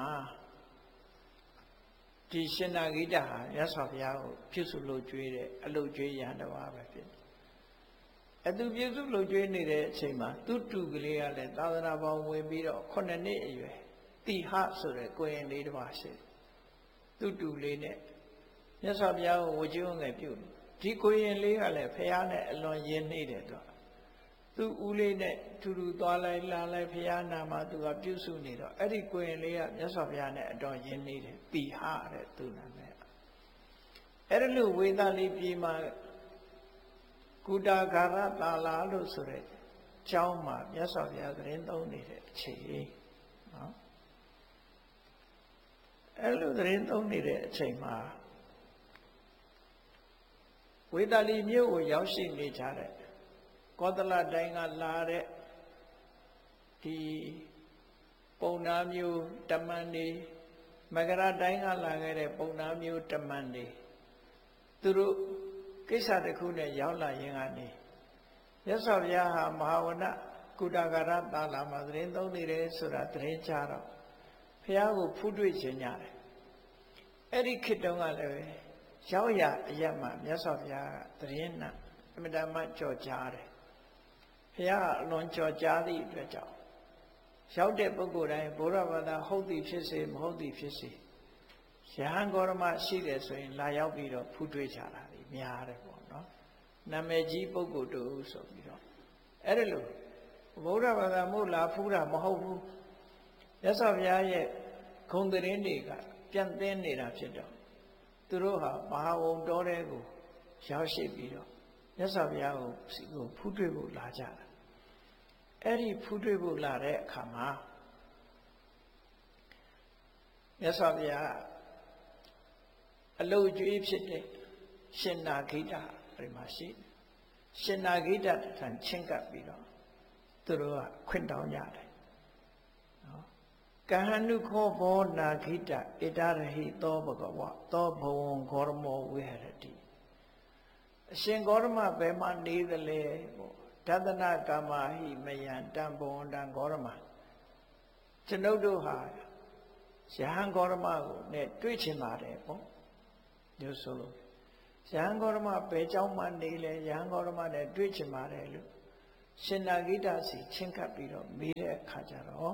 ဒီရှင်နာဂိတဟာမြတ်စွာဘုရားကိုပြုစုလုပ်ကြွေးတဲ့အလုပ်ကြွေးရဟန်းတော်ပဲဖြစ်တယ်အသူပြုစုလုပ်ကြွေးနေတဲ့အချိန်မှာသူတူကလေးကလည်းသာသနာပေါင်းဝင်ပြီးတော့9နှစ်အရွယ်တိဟဆိုတဲ့ကိုရင်လေးတစ်ပါးရှိသူတူလေးနဲ့မြတ်စွာဘုရားကိုဝကြိုးငယ်ပြုဒီကိုရင်လေးကလည်းဖះနဲ့အလွန်ရင်းနှီးတယ်သူဦးလေးနဲ့ထူထူသွားလိုက်လာလိုက်ဖះနာမှာသူကပြုစုနေတော့အဲ့ဒီကိုရင်လေးကမြတ်စွာဘုရားနဲ့အတော်ရင်းနှီးတယ်တိဟတဲ့သူနာမည်အဲ့ဒါလို့ဝေသာလီပြည်မှာကုတာဂါရတာလာလို့ဆိုတဲ့ကျောင်းမှာမြတ်စွာဘုရားသတင်းသုံးနေတဲ့အချိန်နော်အဲ့လိုသတင်းသုံးနေတဲ့အချိန်မှာဝေသာလီမြို့ကိုရောက်ရှိနေကြတဲ့ကောသလတိုင်းကလာတဲ့ဒီပုံနာမျိုးတမန်တွေမကရတိုင်းကလာခဲ့တဲ့ပုံနာမျိုးတမန်တွေသူတို့ကိစ္စတစ်ခုနဲ့ရောက်လာရင်ကနေမြတ်စွာဘုရားဟာမဟာဝနကုတကာရတာလာမှာသတင်းသုံးနေတယ်ဆိုတာသတင်းကြတော့ဘုရားကိုဖူးတွေ့ခြင်းညာတယ်အဲ့ဒီခေတ်တုန်းကလည်းရောက်ရအရက်မှာမြတ်စွာဘုရားကသတင်းနာအမြဲတမ်းကြော်ကြားတယ်ဘုရားအလွန်ကြော်ကြားသည့်အတွက်ကြောင့်ရောက်တဲ့ပုဂ္ဂိုလ်တိုင်းဘုရားဘာသာဟုတ်သည်ဖြစ်စေမဟုတ်သည်ဖြစ်စေယဟန်ဂေါရမရှိတယ်ဆိုရင်လာရောက်ပြီးတော့ဖူးတွေ့ကြတာများတယ်ပေါ့နော်နာမည်ကြီးပုဂ္ဂိုလ်တူဆိုပြီးတော့အဲ့ဒါလို့ဘုရားဘာသာမို့လာဖူးတာမဟုတ်ဘူးမြတ်စွာဘုရားရဲ့ဂုဏ်သတင်းတွေကပြန်သင်းနေတာဖြစ်တော့သူတို့ဟာမဟာဝုံတော်တဲ့ကိုရောက်ရှိပြီးတော့မြတ်စွာဘုရားကိုဖူးတွေ့ဖို့လာကြတာအဲ့ဒီဖူးတွေ့ဖို့လာတဲ့အခါမှာမြတ်စွာဘုရားအလုတ်ကျွေးဖြစ်တဲ့ရှင်နာဂိတဒီမှာရှိရှင်နာဂိတထံချင်းကပ်ပြီးတော့သူတို့ကခွင့်တောင်းကြတယ်နော်ကဟဏုခောဘောနာဂိတဣတရဟိသောဘဂဝသောဘဝံဂေါရမောဝိဟရတိအရှင်ဂေါရမဘယ်မှာနေသလဲပေါ့ဒသနာကာမဟိမယံတံဘဝန္တံဂေါရမကျွန်ုပ်တို့ဟာယဟန်ဂေါရမကိုနဲ့တွေ့ချင်ပါတယ်ပေါ့ညဆိုလို့ယဟန်ဂေါရမဘယ်ကြောင့်မှနေလဲယဟန်ဂေါရမနဲ့တွေ့ချင်ပါတယ်လို့ရှင်နာဂိတစီချင်းကပ်ပြီးတော့မေးတဲ့အခါကျတော့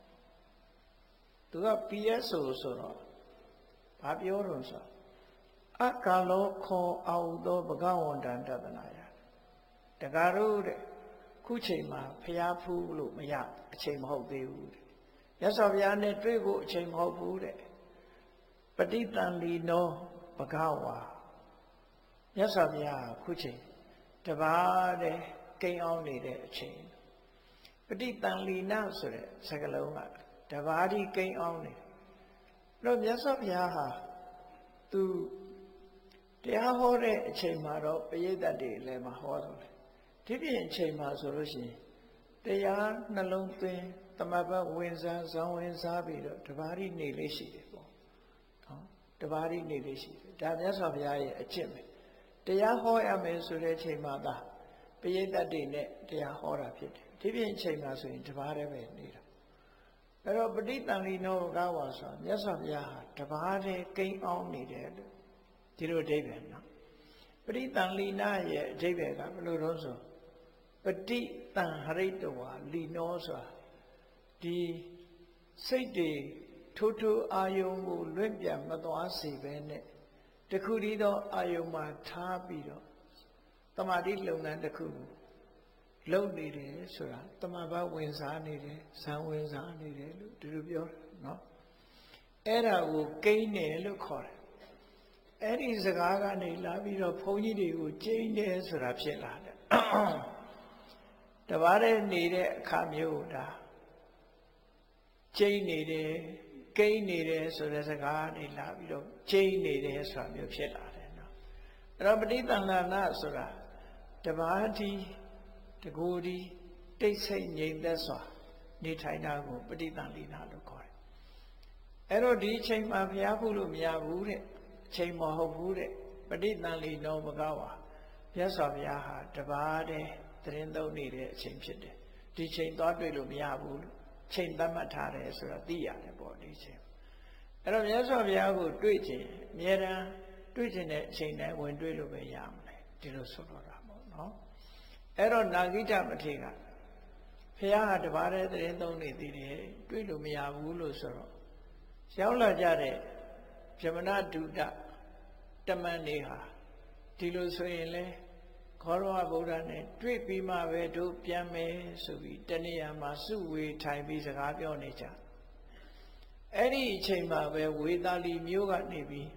သူက PSO ဆိုတော့ဘာပြောတော့ဆိုအကာလောခောအာဟုသောဘဂဝန္တံတသနာယတကားတို့တဲ့ခုချိန်မှာဖျားဖူးလို့မရအချိန်မဟုတ်သေးဘူးတဲ့မြတ်စွာဘုရားနဲ့တွေ့ဖို့အချိန်မဟုတ်ဘူးတဲ့ပဋိသန္ဓီနောဘဂဝါမြတ်စွာဘုရားခုချိန်တပါးတဲ့ကိန်းအောင်နေတဲ့အချိန်ပဋိသန္ဓီနာဆိုတဲ့စကားလုံးကတပါးဒီကိန်းအောင်နေတော့မြတ်စွာဘုရားဟာသူတရားဟောတဲ့အချိန်မှာတော့ပရိသတ်တွေလည်းမဟောတော့လေဒီပြင်အချိန်မှာဆိုလို့ရှိရင်တရားနှလုံးသွင်းသမဘဝင်စားဇောင်းဝင်စားပြီးတော့တပါးဒီနေလေးရှိတယ်ပေါ့နော်တပါးဒီနေလေးရှိတယ်ဒါမြတ်စွာဘုရားရဲ့အကျင့်ပဲတရားဟောရမယ်ဆိုတဲ့အချိန်မှာသာပရိသတ်တွေနဲ့တရားဟောတာဖြစ်တယ်ဒီပြင်အချိန်မှာဆိုရင်တပါးတည်းပဲနေတာအဲ့တော့ပဋိသန္ဓီနောဘဂဝါဆိုမြတ်စွာဘုရားဟာတပါးတည်းကိန်းအောင်နေတယ်လို့ဒီလိုအဓိပ္ပာယ်နော်ပဋိသန္ဓီနာရဲ့အဓိပ္ပာယ်ကဘယ်လိုတော့ဆိုပဋိသင်္ဟရိတဝါလီနောဆိုတာဒီစိတ်တွေထိုးထိုးအာယုံကိုလွင့်ပြန်မသွားစေပဲနဲ့တခုတည်းသောအာယုံမှာထားပြီးတော့တမာတိလုပ်ငန်းတစ်ခုလုပ်နေတယ်ဆိုတာတမဘဝင်စားနေတယ်ဇံဝင်စားနေတယ်လို့ဒီလိုပြောတယ်နော်အဲ့ဒါကိုကိန်းတယ်လို့ခေါ်တယ်အဲ့ဒီစကားကနေလာပြီးတော့ဘုန်းကြီးတွေကိုကျိန်းတယ်ဆိုတာဖြစ်လာတယ်တပါးတဲ့နေတဲ့အခါမျိုးဒါကျိန်းနေတယ်ကိန်းနေတယ်ဆိုတဲ့စကားနေလာပြီးတော့ကျိန်းနေတယ်ဆိုတာမျိုးဖြစ်လာတယ်နော်အဲ့တော့ပဋိသန္ဓနာဆိုတာတပါးဒီတကူဒီတိတ်ဆိတ်ငြိမ်သက်စွာနေထိုင်တာကိုပဋိသန္ဓိနာလို့ခေါ်တယ်အဲ့တော့ဒီအချိန်မှာဘုရားဖို့လို့မရဘူးတဲ့အချိန်မဟုတ်ဘူးတဲ့ပဋိသန္ဓိနောဘဂဝါမြတ်စွာဘုရားဟာတပါးတဲ့သတင်းသုံးနေတဲ့အချိန်ဖြစ်တယ်ဒီချိန်သွားတွေ့လို့မရဘူးလို့ချိန်သတ်မှတ်ထားတယ်ဆိုတော့သိရတယ်ပေါ့ဒီချိန်အဲ့တော့မြတ်စွာဘုရားကိုတွေ့ခြင်းအမြဲတမ်းတွေ့ခြင်းတဲ့အချိန်တိုင်းဝင်တွေ့လို့ပဲရမှာလေဒီလိုဆိုတော့တာပေါ့နော်အဲ့တော့နာဂိတမထေရကဘုရားဟာတပါးတဲ့သတင်းသုံးနေသေးတယ်တွေ့လို့မရဘူးလို့ဆိုတော့ရောက်လာကြတဲ့ဗြဟ္မဏဒုဒတမန်တွေဟာဒီလိုဆိုရင်လေခောရဝဗုဒ္ဓနဲ့တွေ့ပြီးမှပဲတို့ပြန်မယ်ဆိုပြီးတနေရာမှာစုဝေထိုင်ပြီးစကားပြောနေကြအဲ့ဒီအချိန်မှာပဲဝေသာလီမြို့ကနေပြီး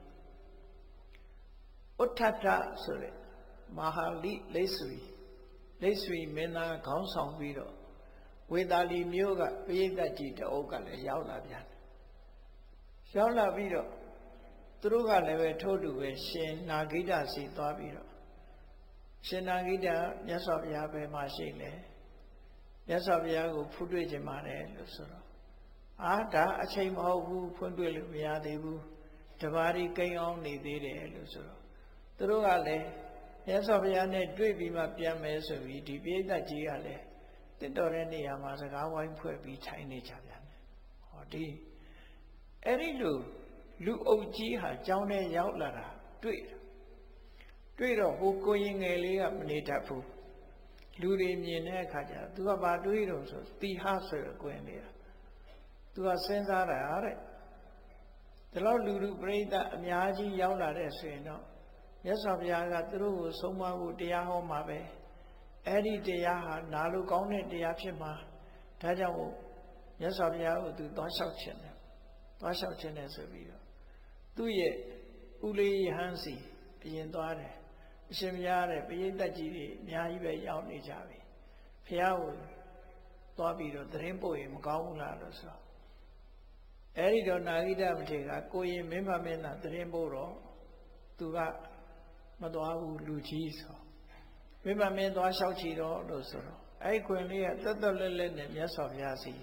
ဥဋ္ဌထဆိုတဲ့မဟာလိလိတ်ဆွေမင်းသားခေါင်းဆောင်ပြီးတော့ဝေသာလီမြို့ကပရိသတ်ကြီးတအုပ်ကလည်းရောက်လာပြန်ရောက်လာပြီးတော့သူတို့ကလည်းပဲထို့တူပဲရှင်နာဂိတစီသွားပြီးတော့ရှင်နာဂိတမြတ်စွာဘုရားပဲမှာရှိလေမြတ်စွာဘုရားကိုဖူးတွေ့ခြင်းပါတယ်လို့ဆိုတော့ဒါအချိန်မဟုတ်ဘူးဖွင့်တွေ့လို့မရသေးဘူးတပါးဒီကိန်းအောင်နေသေးတယ်လို့ဆိုတော့သူတို့ကလည်းမြတ်စွာဘုရားနဲ့တွေ့ပြီးမှပြန်မယ်ဆိုပြီးဒီပိဋကကြီးကလည်းတင့်တော်တဲ့နေရာမှာစကားဝိုင်းဖွဲ့ပြီးထိုင်နေကြပြန်တယ်ဟောဒီအဲ့ဒီလိုလူအုပ်ကြီးဟာကျောင်းထဲရောက်လာတာတွေ့တော့ဟိုကိုရင်ငယ်လေးကမနေတတ်ဘူးလူတွေမြင်တဲ့အခါကျသူကဘာတွေးတော့ဆိုတီဟဆိုရကွင်းနေတာသူကစဉ်းစားတာတဲ့ဒီလောက်လူပရိသတ်အများကြီးရောက်လာတဲ့ဆိုရင်တော့မြတ်စွာဘုရားကသူတို့ကိုဆုံးမဖို့တရားဟောမှာပဲအဲ့ဒီတရားဟာနာလို့ကောင်းတဲ့တရားဖြစ်မှာဒါကြောင့်မြတ်စွာဘုရားကိုသူသွားလျှောက်ခြင်းတယ်ဆိုပြီးတော့သူ့ရဲ့ဥလေးယဟန်စီအရင်သွားတယ်အရှင်ဘုရားတဲ့ပရိသတ်ကြီးတွေအများကြီးပဲရောက်နေကြပြီဘုရားကိုသွားပြီးတော့သတင်းပို့ရင်မကောင်းဘူးလားလို့ဆိုအဲ့ဒီတော့နာဂိတမထေရကကိုရင်မင်းမင်းသားသတင်းပို့တော့သူကမသွားဘူးလူကြီးဆိုမင်းမင်းသွားလျှောက်ချီတော့လို့ဆိုတော့အဲ့ခွင်လေးကတက်တက်လက်လက်နဲ့မြတ်စွာဘုရားစီ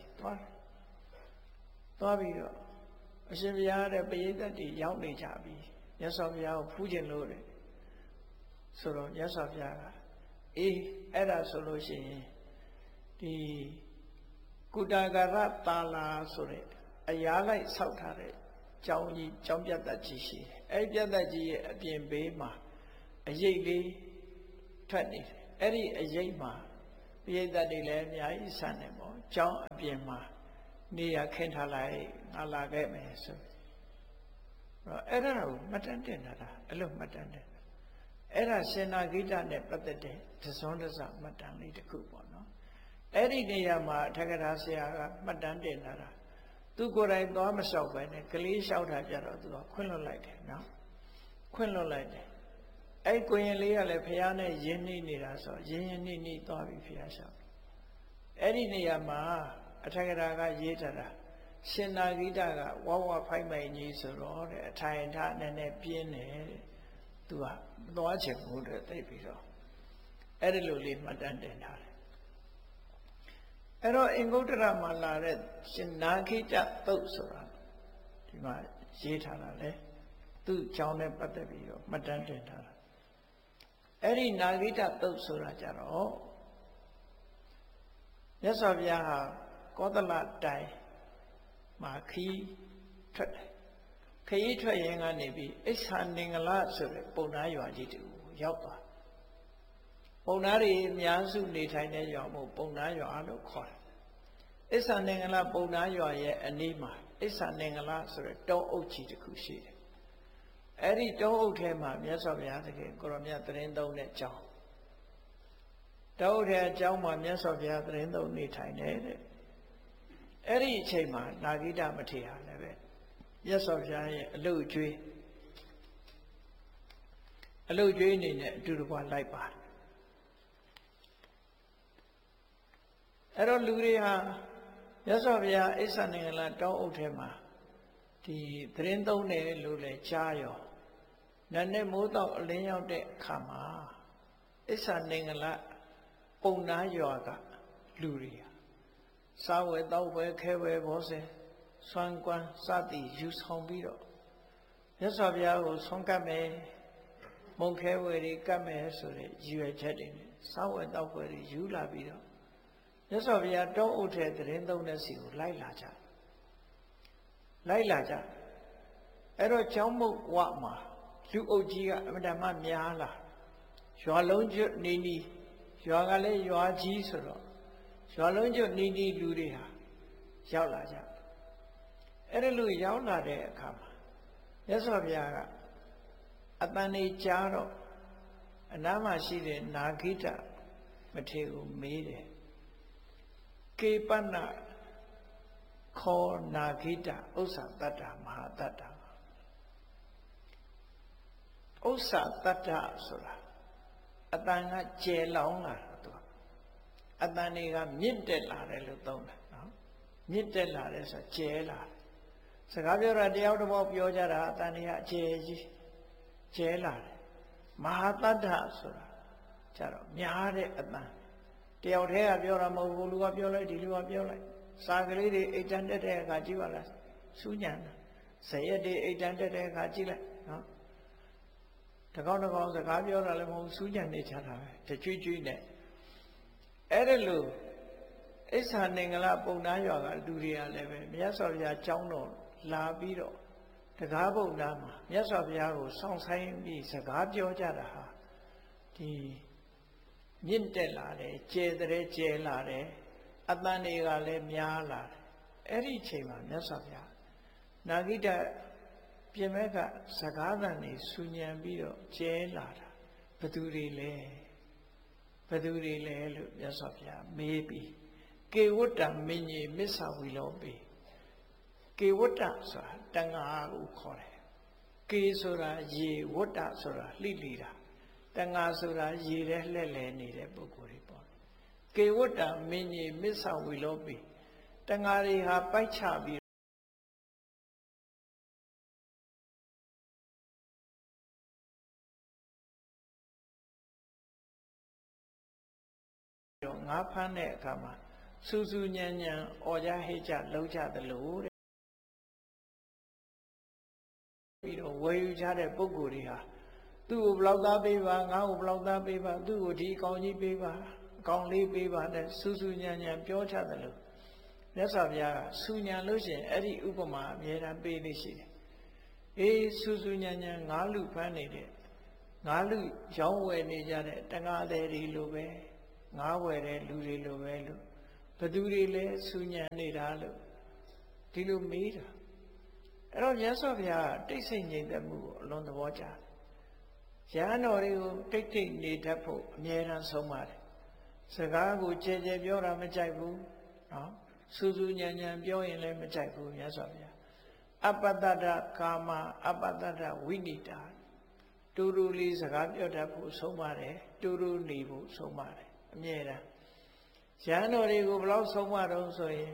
သွားပြီးတော့အရှင်ဘုရားတဲ့ပရိသတ်တွေရောက်နေကြပြီမြတ်စွာဘုရားကိုဖူးခြင်းလို့တယ်ဆိုတော့မြတ်စွာဘုရားကအဲ့ဒါဆိုလို့ရှိရင်ဒီကုတဂရတာလာဆိုတဲ့အရာလိုက်ဆောက်ထားတဲ့ကျောင်းကြီးကျောင်းပြတ်သက်ကြီးရှိတယ်အဲ့ပြတ်သက်ကြီးရဲ့အပြင်ဘေးမှာအရိပ်လေးထွက်နေတယ်အဲ့ဒီအရိပ်မှာပိဋကတ်တွေလည်းအများကြီးဆန်နေပေါ့ကျောင်းအပြင်မှာနေရခင်းထားလိုက်ငါလာခဲ့မယ်ဆိုအဲ့ဒါကိုမှတ်တမ်းတင်တာအဲ့လိုမှတ်တမ်းတင်အဲ့ဒါရှင်နာဂိတနဲ့ပတ်သက်တဲ့သဇွန်တစမှတ်တမ်းလေးတစ်ခုပေါ့နော်အဲ့ဒီနေရာမှာအထက်ကရာဆရာကမှတ်တမ်းတင်တာသူကိုယ်တိုင်သွားမလျှောက်ပဲနဲ့ကလေးလျှောက်တာကြတော့သူကခွင့်လွတ်လိုက်တယ်နော်ခွင့်လွတ်လိုက်တယ်အဲ့ကိုရင်လေးကလည်းဖះနဲ့ရင်းနှီးနေတာဆိုရင်းနှီးသွားပြီဖះလျှောက်အဲ့ဒီနေရာမှာအထက်ကရာကရေးထားတာရှင်နာဂိတကဝဝဖိုက်မိုင်ကြီးဆိုတော့တဲ့အထိုင်ထားနည်းနည်းပြင်းတယ်တဲ့သူကမသွားချင်ဘူးတဲ့သိပြီးတော့အဲ့ဒီလိုလေးမှတ်တမ်းတင်ထားတယ်အဲ့တော့အင်္ဂုတ္တရမှာလာတဲ့ရှင်နာဂိတသုတ်ဆိုတာဒီမှာရေးထားတာလေသူ့ကြောင်းနဲ့ပတ်သက်ပြီးတော့မှတ်တမ်းတင်ထားတာအဲ့ဒီနာဂိတသုတ်ဆိုတာကြတော့မြတ်စွာဘုရားဟာကောသလတိုင်မှာခီးထွက်တယ်ခရီးထွက်ရင်ကနေပြီးအိစ္ဆာနင်္ဂလဆိုတဲ့ပုံနာရွာကြီးတူရောက်သွားပုံနာတွေအများစုနေထိုင်တဲ့ရွာမို့ပုံနာရွာလို့ခေါ်တယ်အိစ္ဆာနင်္ဂလပုံနာရွာရဲ့အနီးမှာအိစ္ဆာနင်္ဂလဆိုတဲ့တောအုပ်ကြီးတစ်ခုရှိတယ်အဲ့ဒီတောအုပ်ထဲမှာမြတ်စွာဘုရားသခင်ကိုရောမြတ်သတင်းသုံးတဲ့ကျောင်းတောအုပ်ထဲအကျောင်းမှာမြတ်စွာဘုရားသတင်းသုံးနေထိုင်နေတဲ့အဲ့ဒီအချိန်မှာနာဂိတမထေရလည်းပဲမြတ်စွာဘုရားရဲ့အလုတ်ကျွေးအနေနဲ့အတူတကွလိုက်ပါတယ်အဲ့တော့လူတွေဟာမြတ်စွာဘုရားအိစ္ဆာနင်္ဂလတောင်းအုပ်ထဲမှာဒီသတင်းသုံးတယ်လို့လည်းကြားရောနတ်နဲ့မိုးတော့အလင်းရောက်တဲ့အခါမှာအိစ္ဆာနင်္ဂလပုံနာရွာကလူတွေစားဝဲတောက်ဝဲခဲဝဲဘောဆဲဆွမ်းကွမ်းစသည်ယူဆောင်ပြီးတော့မြတ်စွာဘုရားကိုဆွမ်းကပ်မယ်မုံခဲဝဲတွေကပ်မယ်ဆိုတဲ့ရည်ရွယ်ချက်တွေနဲ့စားဝဲတောက်ဝဲတွေယူလာပြီးတော့မြတ်စွာဘုရားတောအုပ်ထဲသတင်းသုံးတဲ့စီကိုလိုက်လာကြအဲ့တော့ကျောင်းမုတ်ဝမှာလူအုပ်ကြီးကအမတမများလာရွာလုံးကျွတ်နေနီရွာကလည်းရွာကြီးဆိုတော့ရွာလုံးကျွတ်နေနီလူတွေဟာရောက်လာကြအဲ့ဒီလိုရောက်လာတဲ့အခါမှာမြတ်စွာဘုရားကအတန်နေကြားတော့အနားမှာရှိတဲ့နာဂိတမထေရကိုမေးတယ်ကေပနခောနာဂိတဥစ္စာတတ္တမဟာတတ္တဥစ္စာတတ္တဆိုတာအတန်ကကျယ်လောင်လာတာသူအတန်တွေကမြင့်တက်လာတယ်လို့သုံးတယ်နော်မြင့်တက်လာတယ်ဆိုကျယ်လာစကားပြောတာတယောက်တစ်ပေါက်ပြောကြတာအတန်တွေကအကျယ်ကြီးကျယ်လာတယ်မဟာတတ္တဆိုတာကြတော့များတဲ့အတန်တယောက်တည်းကပြောတာမဟုတ်ဘူးလူကပြောလိုက်ဒီလူကပြောလိုက်စာကလေးတွေအိတ်တန်တက်တဲ့အခါကြည့်ပါလားစူးညံတာဇရက်တွေအိတ်တန်တက်တဲ့အခါကြည့်လိုက်နော်တကောင်းစကားပြောတာလည်းမဟုတ်စူးညံနေကြတာပဲတကျွကျွနဲ့အဲ့ဒါလို့အိစ္ဆာနင်္ဂလပုံနာရွာကလူတွေကလည်းပဲမြတ်စွာဘုရားကျောင်းတော်လာပြီးတော့တကားပုံနာမှာမြတ်စွာဘုရားကိုစောင့်ဆိုင်ပြီးစကားပြောကြတာဟာဒီမြင့်တက်လာတယ်ကျဲလာတယ်အတန်တွေကလည်းများလာတယ်အဲ့ဒီအချိန်မှာမြတ်စွာဘုရားနာဂိတပြင်မဲ့ကစကားသံတွေဆူညံပြီးတော့ကျဲလာတာဘသူတွေလဲလို့မြတ်စွာဘုရားမေးပြီးကေဝတ္တမင်းကြီးမစ္ဆဝီလောပေကေဝတ္တဆိုတာတန်ဃာကိုခေါ်တယ်ကေဆိုတာရေဝတ္တဆိုတာလှိတာတန်ဃာဆိုတာရေထဲလှဲ့လဲနေတဲ့ပုဂ္ဂိုလ်တွေပေါ့ကေဝတ္တမင်းကြီးမစ္ဆဝီလောပေတန်ဃာတွေဟာပိုက်ချပြီးတော့ငါးဖမ်းတဲ့အခါမှာစူးစူးညံညံအော်ကြဟိတ်ကြလှုပ်ကြသလိုတဲ့ပြီးတော့ဝယ်ယူကြတဲ့ပုဂ္ဂိုလ်တွေဟာသူ့ကိုဘလောက်သားပေးပါငါ့ကိုဘလောက်သားပေးပါသူ့ကိုဒီအကောင်ကြီးပေးပါအကောင်လေးပေးပါတဲ့စူးစူးညံ့ညံ့ပြောချတယ်လို့မြတ်စွာဘုရားကစူညံလို့ရှိရင်အဲ့ဒီဥပမာအမြဲတမ်းပေးနေရှိတယ်အေးစူးစူးညံ့ညံ့ငါးလူဖမ်းနေတဲ့ငါးလူရောင်းဝယ်နေကြတဲ့တန်ဃာသည်တွေလိုပဲငါးဝယ်တဲ့လူတွေလိုပဲလို့ဘသူတွေလဲစူညံနေတာလို့ဒီလိုမေးတာအဲ့တော့မြတ်စွာဘုရားတိတ်ဆိတ်ငြိမ်သက်မှုကိုအလွန်သဘောကျတယ်ရဟန်းတော်တွေကိုတိတ်တိတ်နေတတ်ဖို့အမြဲတမ်းဆုံးပါတယ်စကားကိုကြဲကြဲပြောတာမကြိုက်ဘူးနော်စူးစူးညံ့ညံ့ပြောရင်လည်းမကြိုက်ဘူးမြတ်စွာဘုရားအပတ္တဒကာမအပတ္တဒဝိနိတာတူတူလေးစကားပြောတတ်ဖို့ဆုံးပါတယ်တူတူနေဖို့ဆုံးပါတယ်အမြဲတမ်းရဟန်းတော်တွေကိုဘယ်လောက်ဆုံးမတော့ဆိုရင်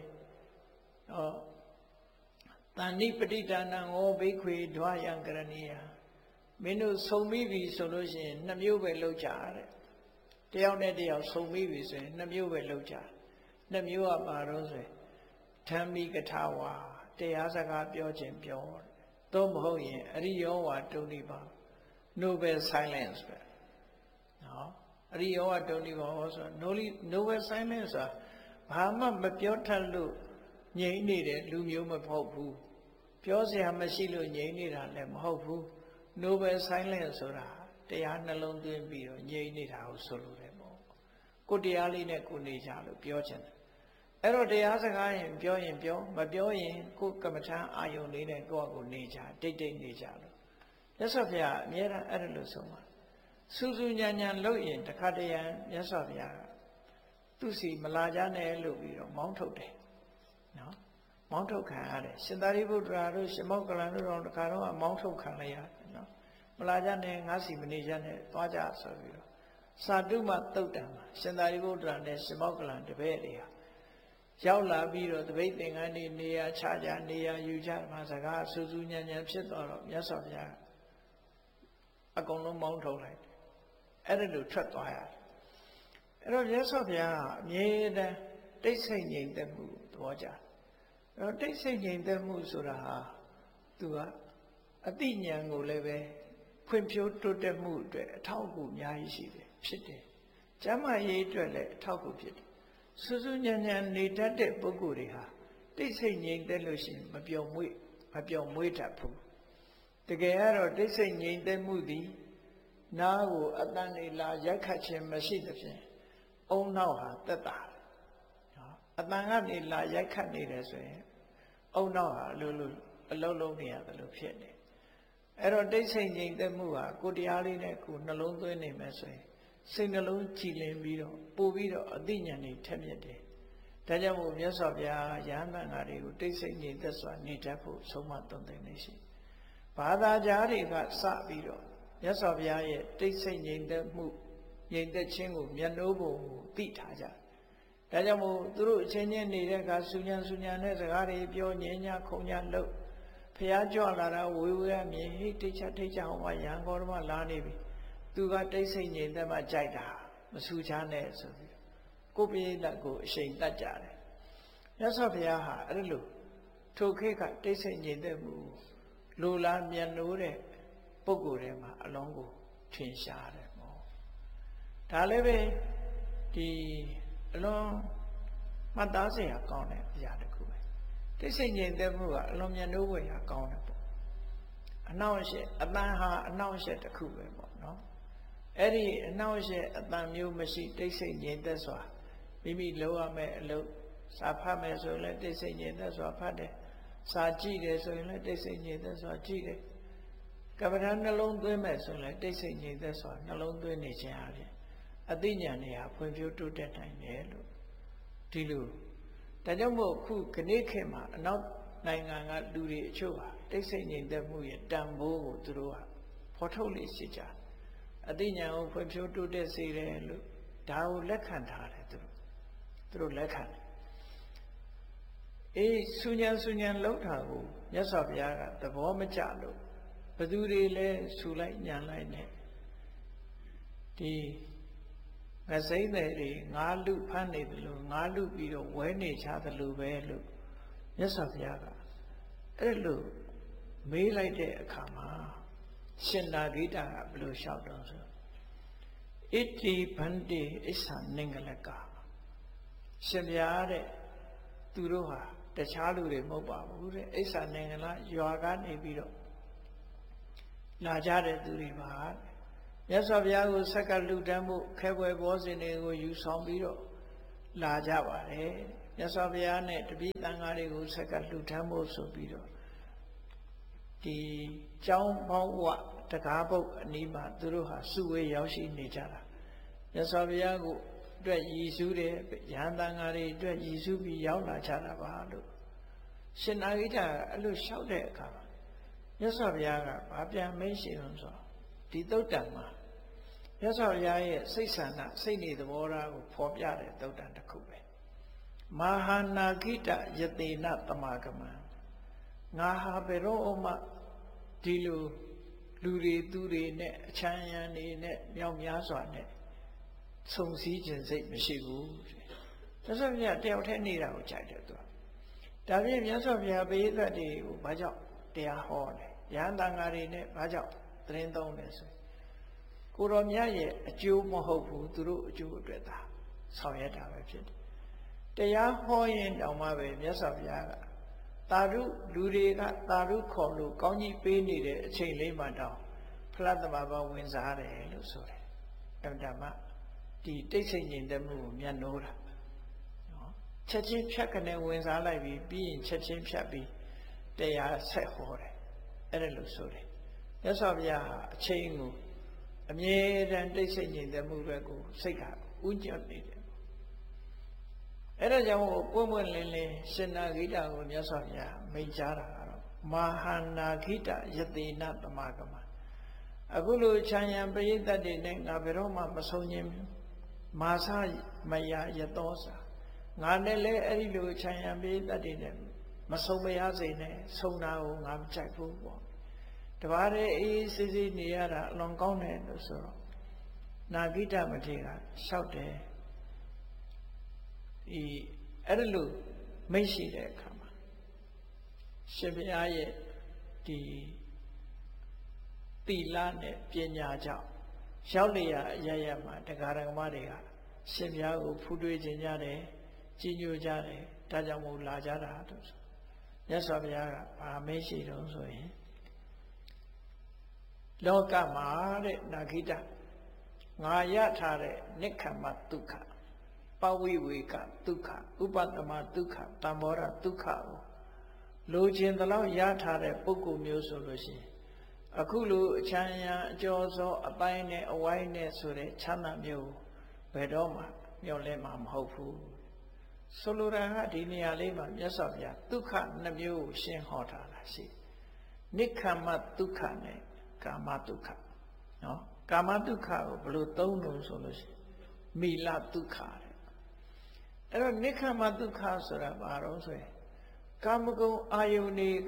တဏိပဋိဒါနံဩဘိက္ခွေဓဝယံကရဏီယမင်းတို့ဆုံမိပြီဆိုလို့ရှိရင်နှစ်မျိုးပဲလုပ်ကြတဲ့တယောက်နဲ့တယောက်ဆုံမိပြီဆိုရင်နှစ်မျိုးပဲလုပ်ကြနှစ်မျိုးကပါတော့ဆိုရင်ဓမ္မိကထာဝါတရားစကားပြောခြင်းပြောသို့မဟုတ်ရင်အရိယောဝါတုန်ဒီပါ noble silence ပဲနော်အရိယောဝါတုန်ဒီပါဟောဆို noble silence ဆိုတာဘာမှမပြောထက်လို့ငြိမ့်နေတဲ့လူမျိုးမဟုတ်ဘူးပြောစရာမရှိလို့ငြိမ့်နေတာလည်းမဟုတ်ဘူးnoble silence ဆိုတာတရားနှလုံးသွင်းပြီးတော့ငြိမ့်နေတာကိုဆိုလိုတယ်ပေါ့ကိုတရားလေးနဲ့ကိုနေကြလို့ပြောချင်တယ်အဲ့တော့တရားစကားရင်ပြောရင်ပြောမပြောရင်ကိုကမ္မထာအာယုန်လေးနဲ့ကိုယ့်အကိုနေကြတိတ်တိတ်နေကြလို့မြတ်စွာဘုရားအမြဲတမ်းအဲ့ဒါလို့ဆုံးပါစူးစူးညံ့ညံ့လုပ်ရင်တခါတရံမြတ်စွာဘုရားသူစီမလာကြနဲ့လို့ပြီးတော့မောင်းထုတ်တယ်နော်မောင်းထုတ်ခံရတယ်ရှင်သာရိပုတ္တရာတို့ရှင်မောက္ကလန်တို့တခါတော့မောင်းထုတ်ခံလိုက်ရတယ်နော်မလာကြနဲ့ငါစီမနေကြနဲ့သွားကြဆိုပြီးတော့စာတုမသုတ်တံမှာရှင်သာရိပုတ္တရာနဲ့ရှင်မောက္ကလန်တပည့်တွေဟာရောက်လာပြီးတော့တပိတ်သင်္ကန်းတွေနေရာချကြနေရာယူကြမှာစကားစူးစူးညံ့ညံ့ဖြစ်သွားတော့မြတ်စွာဘုရားအကုန်လုံးမောင်းထုတ်လိုက်တယ်အဲ့ဒါလိုထွက်သွားရတယ်အဲ့တော့မြတ်စွာဘုရားအမြဲတမ်းတိတ်ဆိတ်ငြိမ်သက်မှုသဘောကျအဲ့တော့တိတ်ဆိတ်ငြိမ်သက်မှုဆိုတာဟာသူကအတိညာဏ်ကိုလည်းပဲဖွံ့ဖြိုးတိုးတက်မှုအတွက်အထောက်အကူအများကြီးရှိတယ်ဖြစ်တယ်ကျမ်းမာရေးအတွက်လည်းအထောက်အကူဖြစ်တယ်စူးစူးညံ့ညံ့နေတတ်တဲ့ပုဂ္ဂိုလ်တွေဟာတိတ်ဆိတ်ငြိမ်သက်လို့ရှိရင်မပျော်မွေ့တတ်ဘူးတကယ်ကတော့တိတ်ဆိတ်ငြိမ်သက်မှုသည်နားကိုအတန်နေလာရိုက်ခတ်ခြင်းမရှိသဖြင့်အုံနောက်ဟာသက်သာနော်အတန်ကနေလာရိုက်ခတ်နေတယ်ဆိုရင်အုံနောက်ဟာအလုံးလုံးနေရတယ်လို့ဖြစ်နေအဲ့တော့တိတ်ဆိတ်ငြိမ်သက်မှုဟာကိုတရားလေးနဲ့ကိုနှလုံးသွင်းနေမယ်ဆိုရင်စိတ်နှလုံးကြည်လင်ပြီးတော့ပို့ပြီးတော့အသိဉာဏ်တွေထက်မြက်တယ်ဒါကြောင့်မို့မြတ်စွာဘုရားရဟန်းသံဃာတွေကိုတိတ်ဆိတ်ငြိမ်သက်စွာနေတတ်ဖို့ဆုံးမသွန်သင်နေရှိဘာသာကြားတွေကစပြီးတော့မြတ်စွာဘုရားရဲ့တိတ်ဆိတ်ငြိမ်သက်မှုငြိမ်သက်ခြင်းကိုမျက်နှိုးပုံကိုသိထားကြဒါကြောင့်မို့သူတို့အချင်းချင်းနေတဲ့အခါဆူညံတဲ့စကားတွေပြောငြင်းညာခုံညာလို့ဘုရားကြွလာတာဝေဝေရမြင်ဟိတိတ်ချဟောမှာရဟန်းတော်ဓမ္မလာနေပြီသူကတိတ်ဆိတ်ငြိမ်သက်မှကြိုက်တာမဆူချနဲ့ဆိုပြီးကိုပိဋကကိုအရှိန်တတ်ကြတယ်မြတ်စွာဘုရားဟာအဲ့လိုထိုခေတ်ကတိတ်ဆိတ်ငြိမ်သက်မှုလိုလားမြတ်နိုးတဲ့ပုဂ္ဂိုလ်တွေမှာအလုံးကိုထင်ရှားတယ်ပေါ့ဒါလည်းပဲဒီအလုံးမှတ်သားစရာကောင်းတဲ့အရာတစ်ခုပဲတိတ်ဆိတ်ငြိမ်သက်မှုကအလုံးမြတ်နိုးဝယ်ရာကောင်းတယ်ပေါ့အနှောင့်အယှက်အတန်ဟာအနှောင့်အယှက်တစ်ခုပဲပေါ့နော်အဲ့ဒီအနှောင့်အယှက်အတန်မျိုးမရှိတိတ်ဆိတ်ငြိမ်သက်စွာမိမိလုပ်ရမယ့်အလုပ်စာဖတ်မယ်ဆိုရင်လည်းတိတ်ဆိတ်ငြိမ်သက်စွာဖတ်တယ်စာကြည့်တယ်ဆိုရင်လည်းတိတ်ဆိတ်ငြိမ်သက်စွာကြည့်တယ်ကမ္မထာနှလုံးသွင်းမယ်ဆိုရင်လည်းတိတ်ဆိတ်ငြိမ်သက်စွာနှလုံးသွင်းနေခြင်းအပြင်အသိဉာဏ်တွေဟာဖွံ့ဖြိုးတိုးတက်နိုင်တယ်လို့ဒီလိုဒါကြောင့်မို့ခုခဏခေတ်မှာအနောက်နိုင်ငံကလူတွေအချို့ဟာတိတ်ဆိတ်ငြိမ်သက်မှုရဲ့တန်ဖိုးကိုသူတို့ကဖော်ထုတ်လေ့ရှိကြအသိဉာဏ်ကိုဖွံ့ဖြိုးတိုးတက်စေတယ်လို့ဒါကိုလက်ခံထားတယ်သူတို့လက်ခံတယ်အေးဆူညံလောက်တာကိုမြတ်စွာဘုရားကသဘောမကျလို့ဘသူတွေလဲဆူလိုက်ညံလိုက်နဲ့ဒီငစိမ့်တွေငါးလူဖမ်းနေတယ်လို့ငါးလူပြီးတော့ဝဲနေချတယ်လို့ပဲလို့မြတ်စွာဘုရားကအဲ့လိုမေးလိုက်တဲ့အခါမှာရှင်နာဂိတကဘယ်လိုလျှောက်တော့ဆိုဣတိဗန္တိဣစ္ဆာနင်္ဂလကရှင်ဗျာတဲ့သူတို့ဟာတခြားလူတွေမဟုတ်ပါဘူးတဲ့ဣစ္ဆာနင်္ဂလရွာကနေပြီးတော့လာကြတဲ့သူတွေပါမြတ်စွာဘုရားကိုဆက်ကလူတန်းမှုခဲပွဲဘောဇင်တွေကိုယူဆောင်ပြီးတော့လာကြပါတယ်မြတ်စွာဘုရားနဲ့တပည့်သံဃာတွေကိုဆက်ကလူတန်းမှုဆိုပြီးတော့ဒီကျောင်းပေါင်းဝတကားပုတ်အနီးမှာသူတို့ဟာစုဝေးရောက်ရှိနေကြတာမြတ်စွာဘုရားကိုအတွက်ရည်စူးတဲ့ရဟန်းသံဃာတွေအတွက်ရည်စူးပြီးရောက်လာကြတာပါလို့ရှင်နာဂိတအဲ့လိုလျှောက်တဲ့အခါမြတ်စွာဘုရားကဘာပြန်မေးရှိလို့ဆိုဒီသုတ်တံမှာမြတ်စွာဘုရားရဲ့စိတ်ဆန္ဒစိတ်နေသဘောထားကိုဖော်ပြတဲ့သုတ်တံတစ်ခုပဲမဟာနာဂိတယတေနတမဂမံငါဟာဘယ်တော့မှဒီလိုလူတွေသူတွေနဲ့အချမ်းရံနေနဲ့မြောက်များစွာနဲ့ဆုံစည်းခြင်းစိတ်မရှိဘူးမြတ်စွာဘုရားတယောက်တည်းနေတာကိုကြိုက်တယ်သူကဒါပြင်မြတ်စွာဘုရားပိဋကတ်တွေကိုဘာကြောင့်တရားဟောလဲရဟန်းသံဃာတွေနဲ့ဘာကြောင့်သတင်းသုံးလဲဆိုကိုတော်မြတ်ရဲ့အကျိုးမဟုတ်ဘူးသူတို့အကျိုးအတွက်သာဆောင်ရွက်တာပဲဖြစ်တယ်တရားဟောရင်တောင်မှပဲမြတ်စွာဘုရားကသာဓုလူတွေကသာဓုခေါ်လို့ကောင်းကြီးပေးနေတဲ့အချိန်လေးမှတောင်ဖလားသမဘာဝင်စားတယ်လို့ဆိုတယ်အမှန်တမ်းဒီတိတ်ဆိတ်ငြိမ်သက်မှုကိုမျက်နှိုးတာနော်ချက်ချင်းဖြတ်ကနေဝင်စားလိုက်ပြီးရင်ချက်ချင်းဖြတ်ပြီးတရားဆက်ဟောတယ်အဲ့ဒါလို့ဆိုတယ်မြတ်စွာဘုရားဟာအချိန်ကိုအမြဲတမ်းတိတ်ဆိတ်ငြိမ်သက်မှုပဲကိုစိတ်ကဥညွတ်နေတယ်အဲ့ဒါကြောင့်ပွင့်ပွင့်လင်းလင်းရှင်နာဂိတကိုမြတ်စွာဘုရားမိန့်ကြားတာကတော့မဟာနာဂိတယတေနတမဂမအခုလိုခြံရံပရိသတ်တွေနဲ့ငါဘယ်တော့မှမဆုံးခြင်းမာစမယယတောစာငါနဲ့လည်းအဲ့ဒီလိုခြံရံပရိသတ်တွေနဲ့မဆုံးမရစေနဲ့ဆုံးတာကိုငါမကြိုက်ဘူးပေါ့တပါးတည်းအေးစစ်စစ်နေရတာအလွန်ကောင်းတယ်လို့ဆိုတော့နာဂိတမထေရကလျှောက်တယ်အဲ့ဒါလို့မိတ်ရှိတဲ့အခါမှာရှင်ဘုရားရဲ့ဒီသီလနဲ့ပညာကြောင့်ရောက်လျာအရရမှာတရားဓမ္မတွေကရှင်ဘုရားကိုဖူးတွေးခြင်းကြတယ်ကြီးညိုကြတယ်ဒါကြောင့်မို့လာကြတာလို့ဆိုမြတ်စွာဘုရားကဗာမေးရှိတော့ဆိုရင်လောကမှာတဲ့နာဂိတငါရထားတဲ့နိက္ခမဒုက္ခပဝိဝေကဒုက္ခဥပတမဒုက္ခတမ္မောရဒုက္ခကိုလိုချင်သလောက်ရထားတဲ့ပုဂ္ဂိုလ်မျိုးဆိုလို့ရှိရင်အခုလိုအချမ်းရံအကျော်စောအပိုင်းနဲ့အဝိုင်းနဲ့ဆိုတဲ့ချမ်းသာမျိုးဘယ်တော့မှမျှော်လင့်မှာမဟုတ်ဘူးဆိုလိုတာကဒီနေရာလေးမှာမြတ်စွာဘုရားဒုက္ခနှမျိုးကိုရှင်းဟောထားတာရှိနိက္ခမဒုက္ခနဲ့ကာမဒုက္ခနော်ကာမဒုက္ခကိုဘယ်လိုသုံးလို့ဆိုလို့ရှိရင်မိလဒုက္ခတဲ့အဲ့တော့နိက္ခမဒုက္ခဆိုတာဘာလို့ဆိုရင်ကာမဂုဏ်အာယုန်တွေက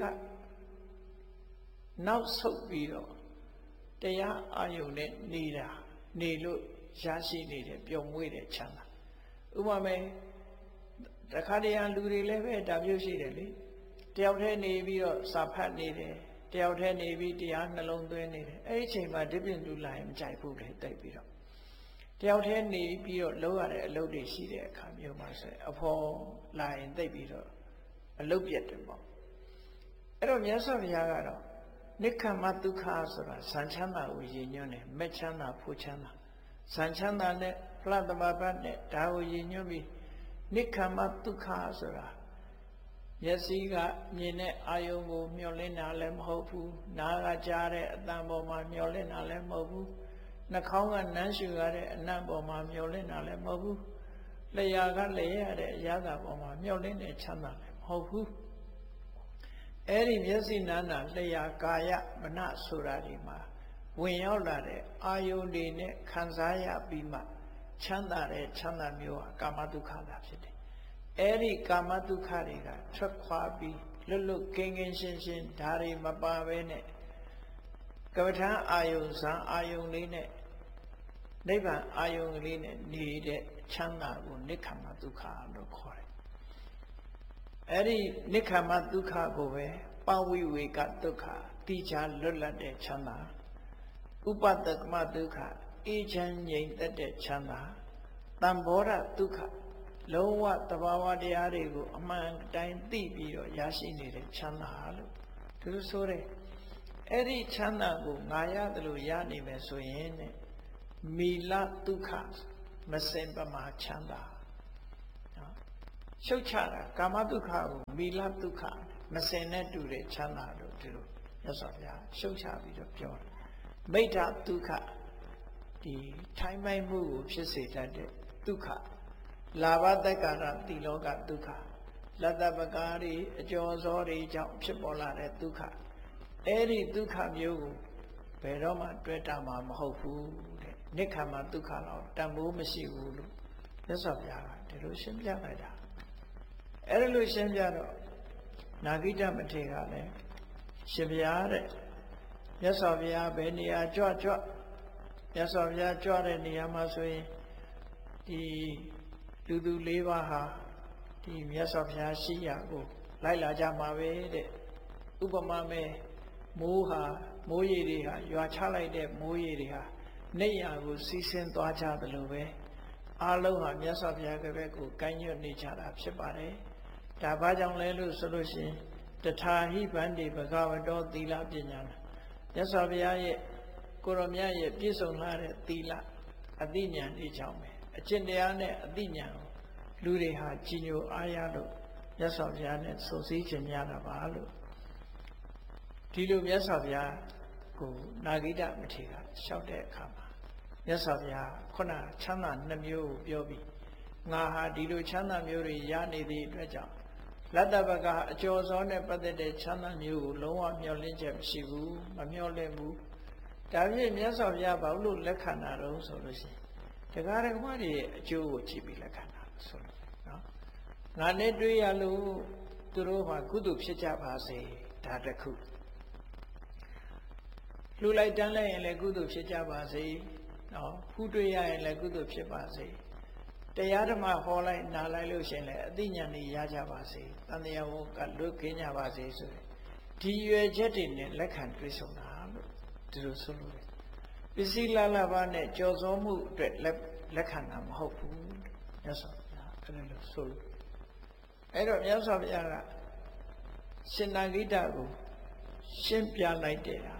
နောက်ဆုတ်ပြီးတော့တရားအာယုန်နဲ့နေတာနေလို့ရရှိနေတဲ့ပျော်မွေ့တဲ့ချမ်းသာဥပမာတခါတည်းလူတွေလည်းပဲဒါမျိုးရှိတယ်လေတယောက်တည်းနေပြီးတော့စာဖတ်နေတယ်တယောက်တည်းနေပြီးတရားနှလုံးသွင်းနေတယ်အဲ့ဒီအချိန်မှာဒီပြင်လူလာရင်မကြိုက်ဘူးလေတိတ်ပြီးတော့တယောက်တည်းနေပြီးတော့လုပ်ရတဲ့အလုပ်တွေရှိတဲ့အခါမျိုးမှာဆိုအဖော်လာရင်တိတ်ပြီးတော့အလုပ်ပြတ်တယ်ပေါ့အဲ့တော့မြတ်စွာဘုရားကတော့နိက္ခမဒုက္ခဆိုတာဇန်ချမ်းသာကိုရည်ညွှန်းတယ်မဲ့ချမ်းသာဖို့ချမ်းသာဇန်ချမ်းသာနဲ့ဖလားသမဘာနဲ့ဒါကိုရည်ညွှန်းပြီးနိက္ခမဒုက္ခဆိုတာမျက်စိကမြင်တဲ့အာယုံကိုမျှော်လင့်တာလည်းမဟုတ်ဘူးနားကကြားတဲ့အသံပေါ်မှာမျှော်လင့်တာလည်းမဟုတ်ဘူးနှာခေါင်းကနမ်းရှူရတဲ့အနံ့ပေါ်မှာမျှော်လင့်တာလည်းမဟုတ်ဘူးလျှာကလျှရတဲ့အရာသာပေါ်မှာမျှော်လင့်တဲ့ချမ်းသာလည်းမဟုတ်ဘူးအဲ့ဒီမျက်စိနာနာလျှာကာယမနဆိုတာဒီမှာဝင်ရောက်လာတဲ့အာယုန်တွေနဲ့ခံစားရပြီးမှချမ်းသာတဲ့ချမ်းသာမျိုးဟာကာမဒုက္ခသာဖြစ်တယ်အဲ့ဒီကာမဒုက္ခတွေကထွက်ခွာပြီးလွတ်လွတ်ကင်းကင်းရှင်းရှင်းဒါတွေမပါဘဲနဲ့ကမ္မထာအာယုန်ဇံအာယုန်လေးနဲ့နိဗ္ဗာန်အာယုန်လေးနဲ့နေတဲ့ချမ်းသာကိုနိက္ခမဒုက္ခလို့ခေါ်တယ်အဲ့ဒီနိက္ခမဒုက္ခကိုပဲပဝိဝေကဒုက္ခတိချာလွတ်လပ်တဲ့ချမ်းသာဥပတကမဒုက္ခအေးချမ်းငြိမ်သက်တဲ့ချမ်းသာတံဘောဓဒုက္ခလုံးဝသဘာဝတရားတွေကိုအမှန်တိုင်းသိပြီးတော့ရရှိနေတဲ့ချမ်းသာလို့သူတို့ဆိုတယ်အဲ့ဒီချမ်းသာကိုငါရတယ်လို့ရနေမယ်ဆိုရင်တဲ့မီလဒုက္ခမစင်ပမာချမ်းသာနော်ရှုတ်ချတာကာမဒုက္ခကိုမီလဒုက္ခမစင်နဲ့တူတဲ့ချမ်းသာလို့ဒီလိုမြတ်စွာဘုရားရှုတ်ချပြီးတော့ပြောတယ်မိဋ္ဌဒုက္ခဒီထိုင်းမိုက်မှုကိုဖြစ်စေတတ်တဲ့ဒုက္ခလာဘတက္ကာရတိလောကဒုက္ခလတ္တပကားတွေအကျော်စောတွေကြောင့်ဖြစ်ပေါ်လာတဲ့ဒုက္ခအဲ့ဒီဒုက္ခမျိုးကိုဘယ်တော့မှတွေ့တာမှမဟုတ်ဘူးတဲ့နိက္ခမဒုက္ခတော့တန်ဖိုးမရှိဘူးလို့မြတ်စွာဘုရားကဒီလိုရှင်းပြလိုက်တာအဲ့ဒီလိုရှင်းပြတော့နာဂိတမထေရကလည်းရှင်ဘုရားတဲ့မြတ်စွာဘုရားဘယ်နေရာကြွမြတ်စွာဘုရားကြွတဲ့နေရာမှာဆိုရင်ဒီလူသူ၄ပါးဟာဒီမြတ်စွာဘုရားရှိရာကိုလိုက်လာကြမှာပဲတဲ့ဥပမာမဲ့မိုးရေတွေဟာရွာချလိုက်တဲ့မိုးရေတွေဟာနေရာကိုစီးဆင်းသွားကြသလိုပဲအားလုံးဟာမြတ်စွာဘုရားကဘက်ကိုကိုင်းညွတ်နေကြတာဖြစ်ပါတယ်ဒါဘာကြောင့်လဲလို့ဆိုလို့ရှိရင်တထာဟိဗန္တိဘဂဝတောသီလပညာမြတ်စွာဘုရားရဲ့ကိုရောမြတ်ရဲ့ပြည့်စုံလာတဲ့သီလအသိဉာဏ်ဤကြောင့်ပဲအကျင့်တရားနဲ့အသိဉာဏ်ကိုလူတွေဟာကြည်ညိုအားရလို့မြတ်စွာဘုရားနဲ့ဆုံစည်းခြင်းများတာပါလို့ဒီလိုမြတ်စွာဘုရားကိုနာဂိတမထေရလျှောက်တဲ့အခါမှာမြတ်စွာဘုရားခုနချမ်းသာ2မျိုးကိုပြောပြီးငါဟာဒီလိုချမ်းသာမျိုးတွေရနေသည့်အတွက်ကြောင့်လတ္တပကအကျော်စောနဲ့ပတ်သက်တဲ့ချမ်းသာမျိုးကိုလုံးဝမျှော်လင့်ချက်မရှိဘူးမမျှော်လင့်ဘူးဒါဖြင့်မြတ်စွာဘုရားဘာလို့လက်ခံတာတော့ဆိုလို့ရှိရင်တရားဓမ္မတွေရဲ့အကျိုးကိုကြည့်ပြီးလက်ခံတာဆိုလို့နော်ငါနဲ့တွေ့ရလို့သူတို့ဟာကုသိုလ်ဖြစ်ကြပါစေဒါတစ်ခုလှူလိုက်တန်းလိုက်ရင်လည်းကုသိုလ်ဖြစ်ကြပါစေနော်ဖူးတွေ့ရရင်လည်းကုသိုလ်ဖြစ်ပါစေတရားဓမ္မဟောလိုက်နားလိုက်လို့ရှင်လည်းအသိဉာဏ်တွေရကြပါစေတန်တရားဝကလွတ်ကင်းကြပါစေဆိုရင်ဒီရွယ်ချက်တွေနဲ့လက်ခံတွေ့ဆုံတာလို့ဒီလိုဆိုလို့ပစ္စည်းလာလာပါနဲ့ကြော်စောမှုအတွက်လက်ခံတာမဟုတ်ဘူးမြတ်စွာဘုရားအဲ့လိုဆိုလို့အဲ့တော့မြတ်စွာဘုရားကရှင်နာဂိတကိုရှင်းပြလိုက်တဲ့ဟာ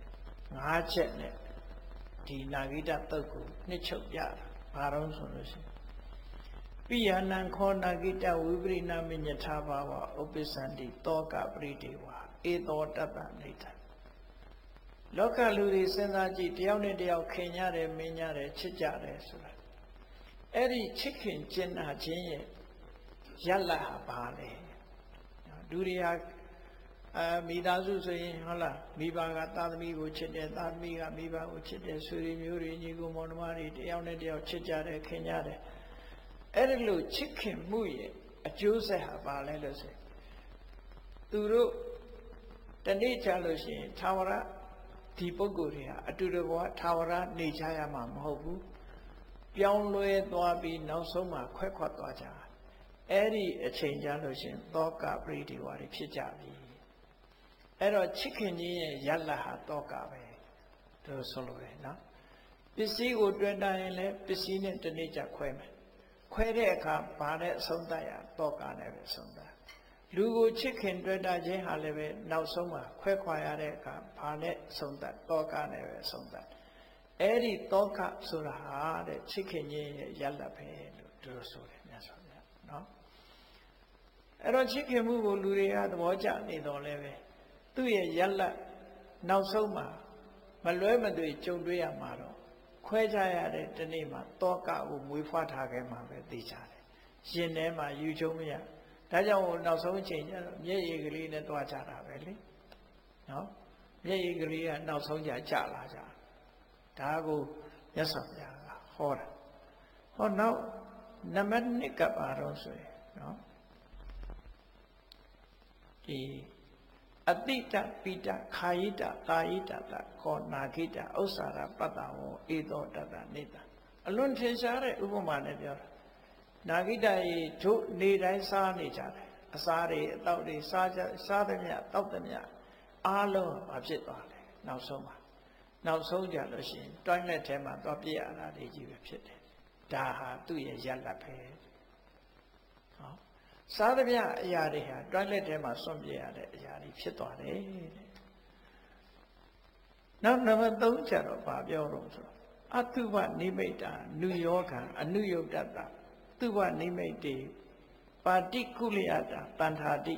5ချက်နဲ့ဒီနာဂိတသုတ်ကိုနှစ်ချုပ်ပြတာဘာတော့ဆိုလို့ရှိရင်ပိယနံခောနာဂိတဝိပရိနာမညထာဘာဝဥပ္ပစ္စန္တိတောကပရိဒေဝဧသောတတ္တနိဋ္ဌလောကလူတွေစဉ်းစားကြည့်တယောက်နဲ့တယောက်ခင်ကြတယ်မင်းကြတယ်ချစ်ကြတယ်ဆိုတာအဲ့ဒီချစ်ခင်ကျင်နာခြင်းရဲ့ရလတ်ဟာဘာလဲလူတွေဟာမိသားစုဆိုရင်ဟုတ်လားမိဘကသားသမီးကိုချစ်တယ်သားသမီးကမိဘကိုချစ်တယ်ဆွေတွေမျိုးတွေညီကိုမောင်နှမတွေတယောက်နဲ့တယောက်ချစ်ကြတယ်ခင်ကြတယ်အဲ့ဒီလိုချစ်ခင်မှုရဲ့အကျိုးဆက်ဟာဘာလဲလို့ဆိုသူတို့တနေ့ချလို့ရှိရင်သာဝရဒီပုဂ္ဂိုလ်တွေဟာအတူတကွာသာဝရနေကြရမှာမဟုတ်ဘူးပြောင်းလဲသွားပြီးနောက်ဆုံးမှခွဲခွက်သွားကြအဲ့ဒီအချိန်ကြလို့ရှိရင်တောကပရိဒီဝါတွေဖြစ်ကြပြီအဲ့တော့ချစ်ခင်ခြင်းရဲ့ရလတ်ဟာတောကပဲသူဆိုလို့ရတယ်နော်ပစ္စည်းကိုတွေ့တာရင်လည်းပစ္စည်းနဲ့တနေ့ကျခွဲမယ်ခွဲတဲ့အခါဘာနဲ့အဆုံးသတ်ရတောကနဲ့ပဲဆုံးသတ်လူကိုချစ်ခင်တွေ့တာခြင်းဟာလည်းပဲနောက်ဆုံးမှာခွဲခွာရတဲ့အခါဘာနဲ့ဆုံးသတ်တောကနဲ့ပဲဆုံးသတ်အဲ့ဒီတောကဆိုတာဟာတဲ့ချစ်ခင်ခြင်းရဲ့ရလတ်ပဲလို့သူတို့ဆိုတယ်မြတ်စွာဘုရားနော်အဲ့တော့ချစ်ခင်မှုကိုလူတွေကသဘောကျနေတော့လည်းပဲသူ့ရဲ့ရလတ်နောက်ဆုံးမှာမလွဲမသွေကြုံတွေ့ရမှာတော့ခွဲခြားရတဲ့ဒီနေ့မှာတောကကိုမွေးဖွားထားခဲ့မှာပဲသိကြတယ်ရင်ထဲမှာယူချုံမရဒါကြောင့်နောက်ဆုံးအချိန်ကျတော့မျက်ရည်ကလေးနဲ့တွားကြတာပဲလေနော်မျက်ရည်ကလေးကနောက်ဆုံးကြလာကြဒါကိုမြတ်စွာဘုရားကဟောတာဟောနောက်နံပါတ်1ကပါတော့ဆိုရင်နော်ဒီအတိတပိတခာယိတကာယိတတခောနာဂိတဥစ္စာရပတ္တဝောဧသောတတ္တနိတ္တအလွန်ထင်ရှားတဲ့ဥပမာနဲ့ပြောတာနာဂိတရေတို့နေတိုင်းစားနေကြတယ်အစားတွေအတောက်တွေစားသမျှတောက်သမျှအားလုံးဘာဖြစ်သွားလဲနောက်ဆုံးမှာနောက်ဆုံးကြလို့ရှိရင်တွိုင်းလက်ထဲမှာသွားပြည့်ရတာလေးကြီးပဲဖြစ်တယ်ဒါဟာသူ့ရဲ့ရက်လက်ပဲဟောစားသမျှအရာတွေဟာတွိုင်းလက်ထဲမှာစွန့်ပြည့်ရတဲ့အရာတွေဖြစ်သွားတယ်တဲ့နောက်နံပါတ်3ကျတော့ဘာပြောတော့ဆိုတော့အတုဝနိမိတ်တာနုယောဂံအနုယုတ်တတသူဝနိမိတ်တေပါတိကုလျတာတန်ထာတိ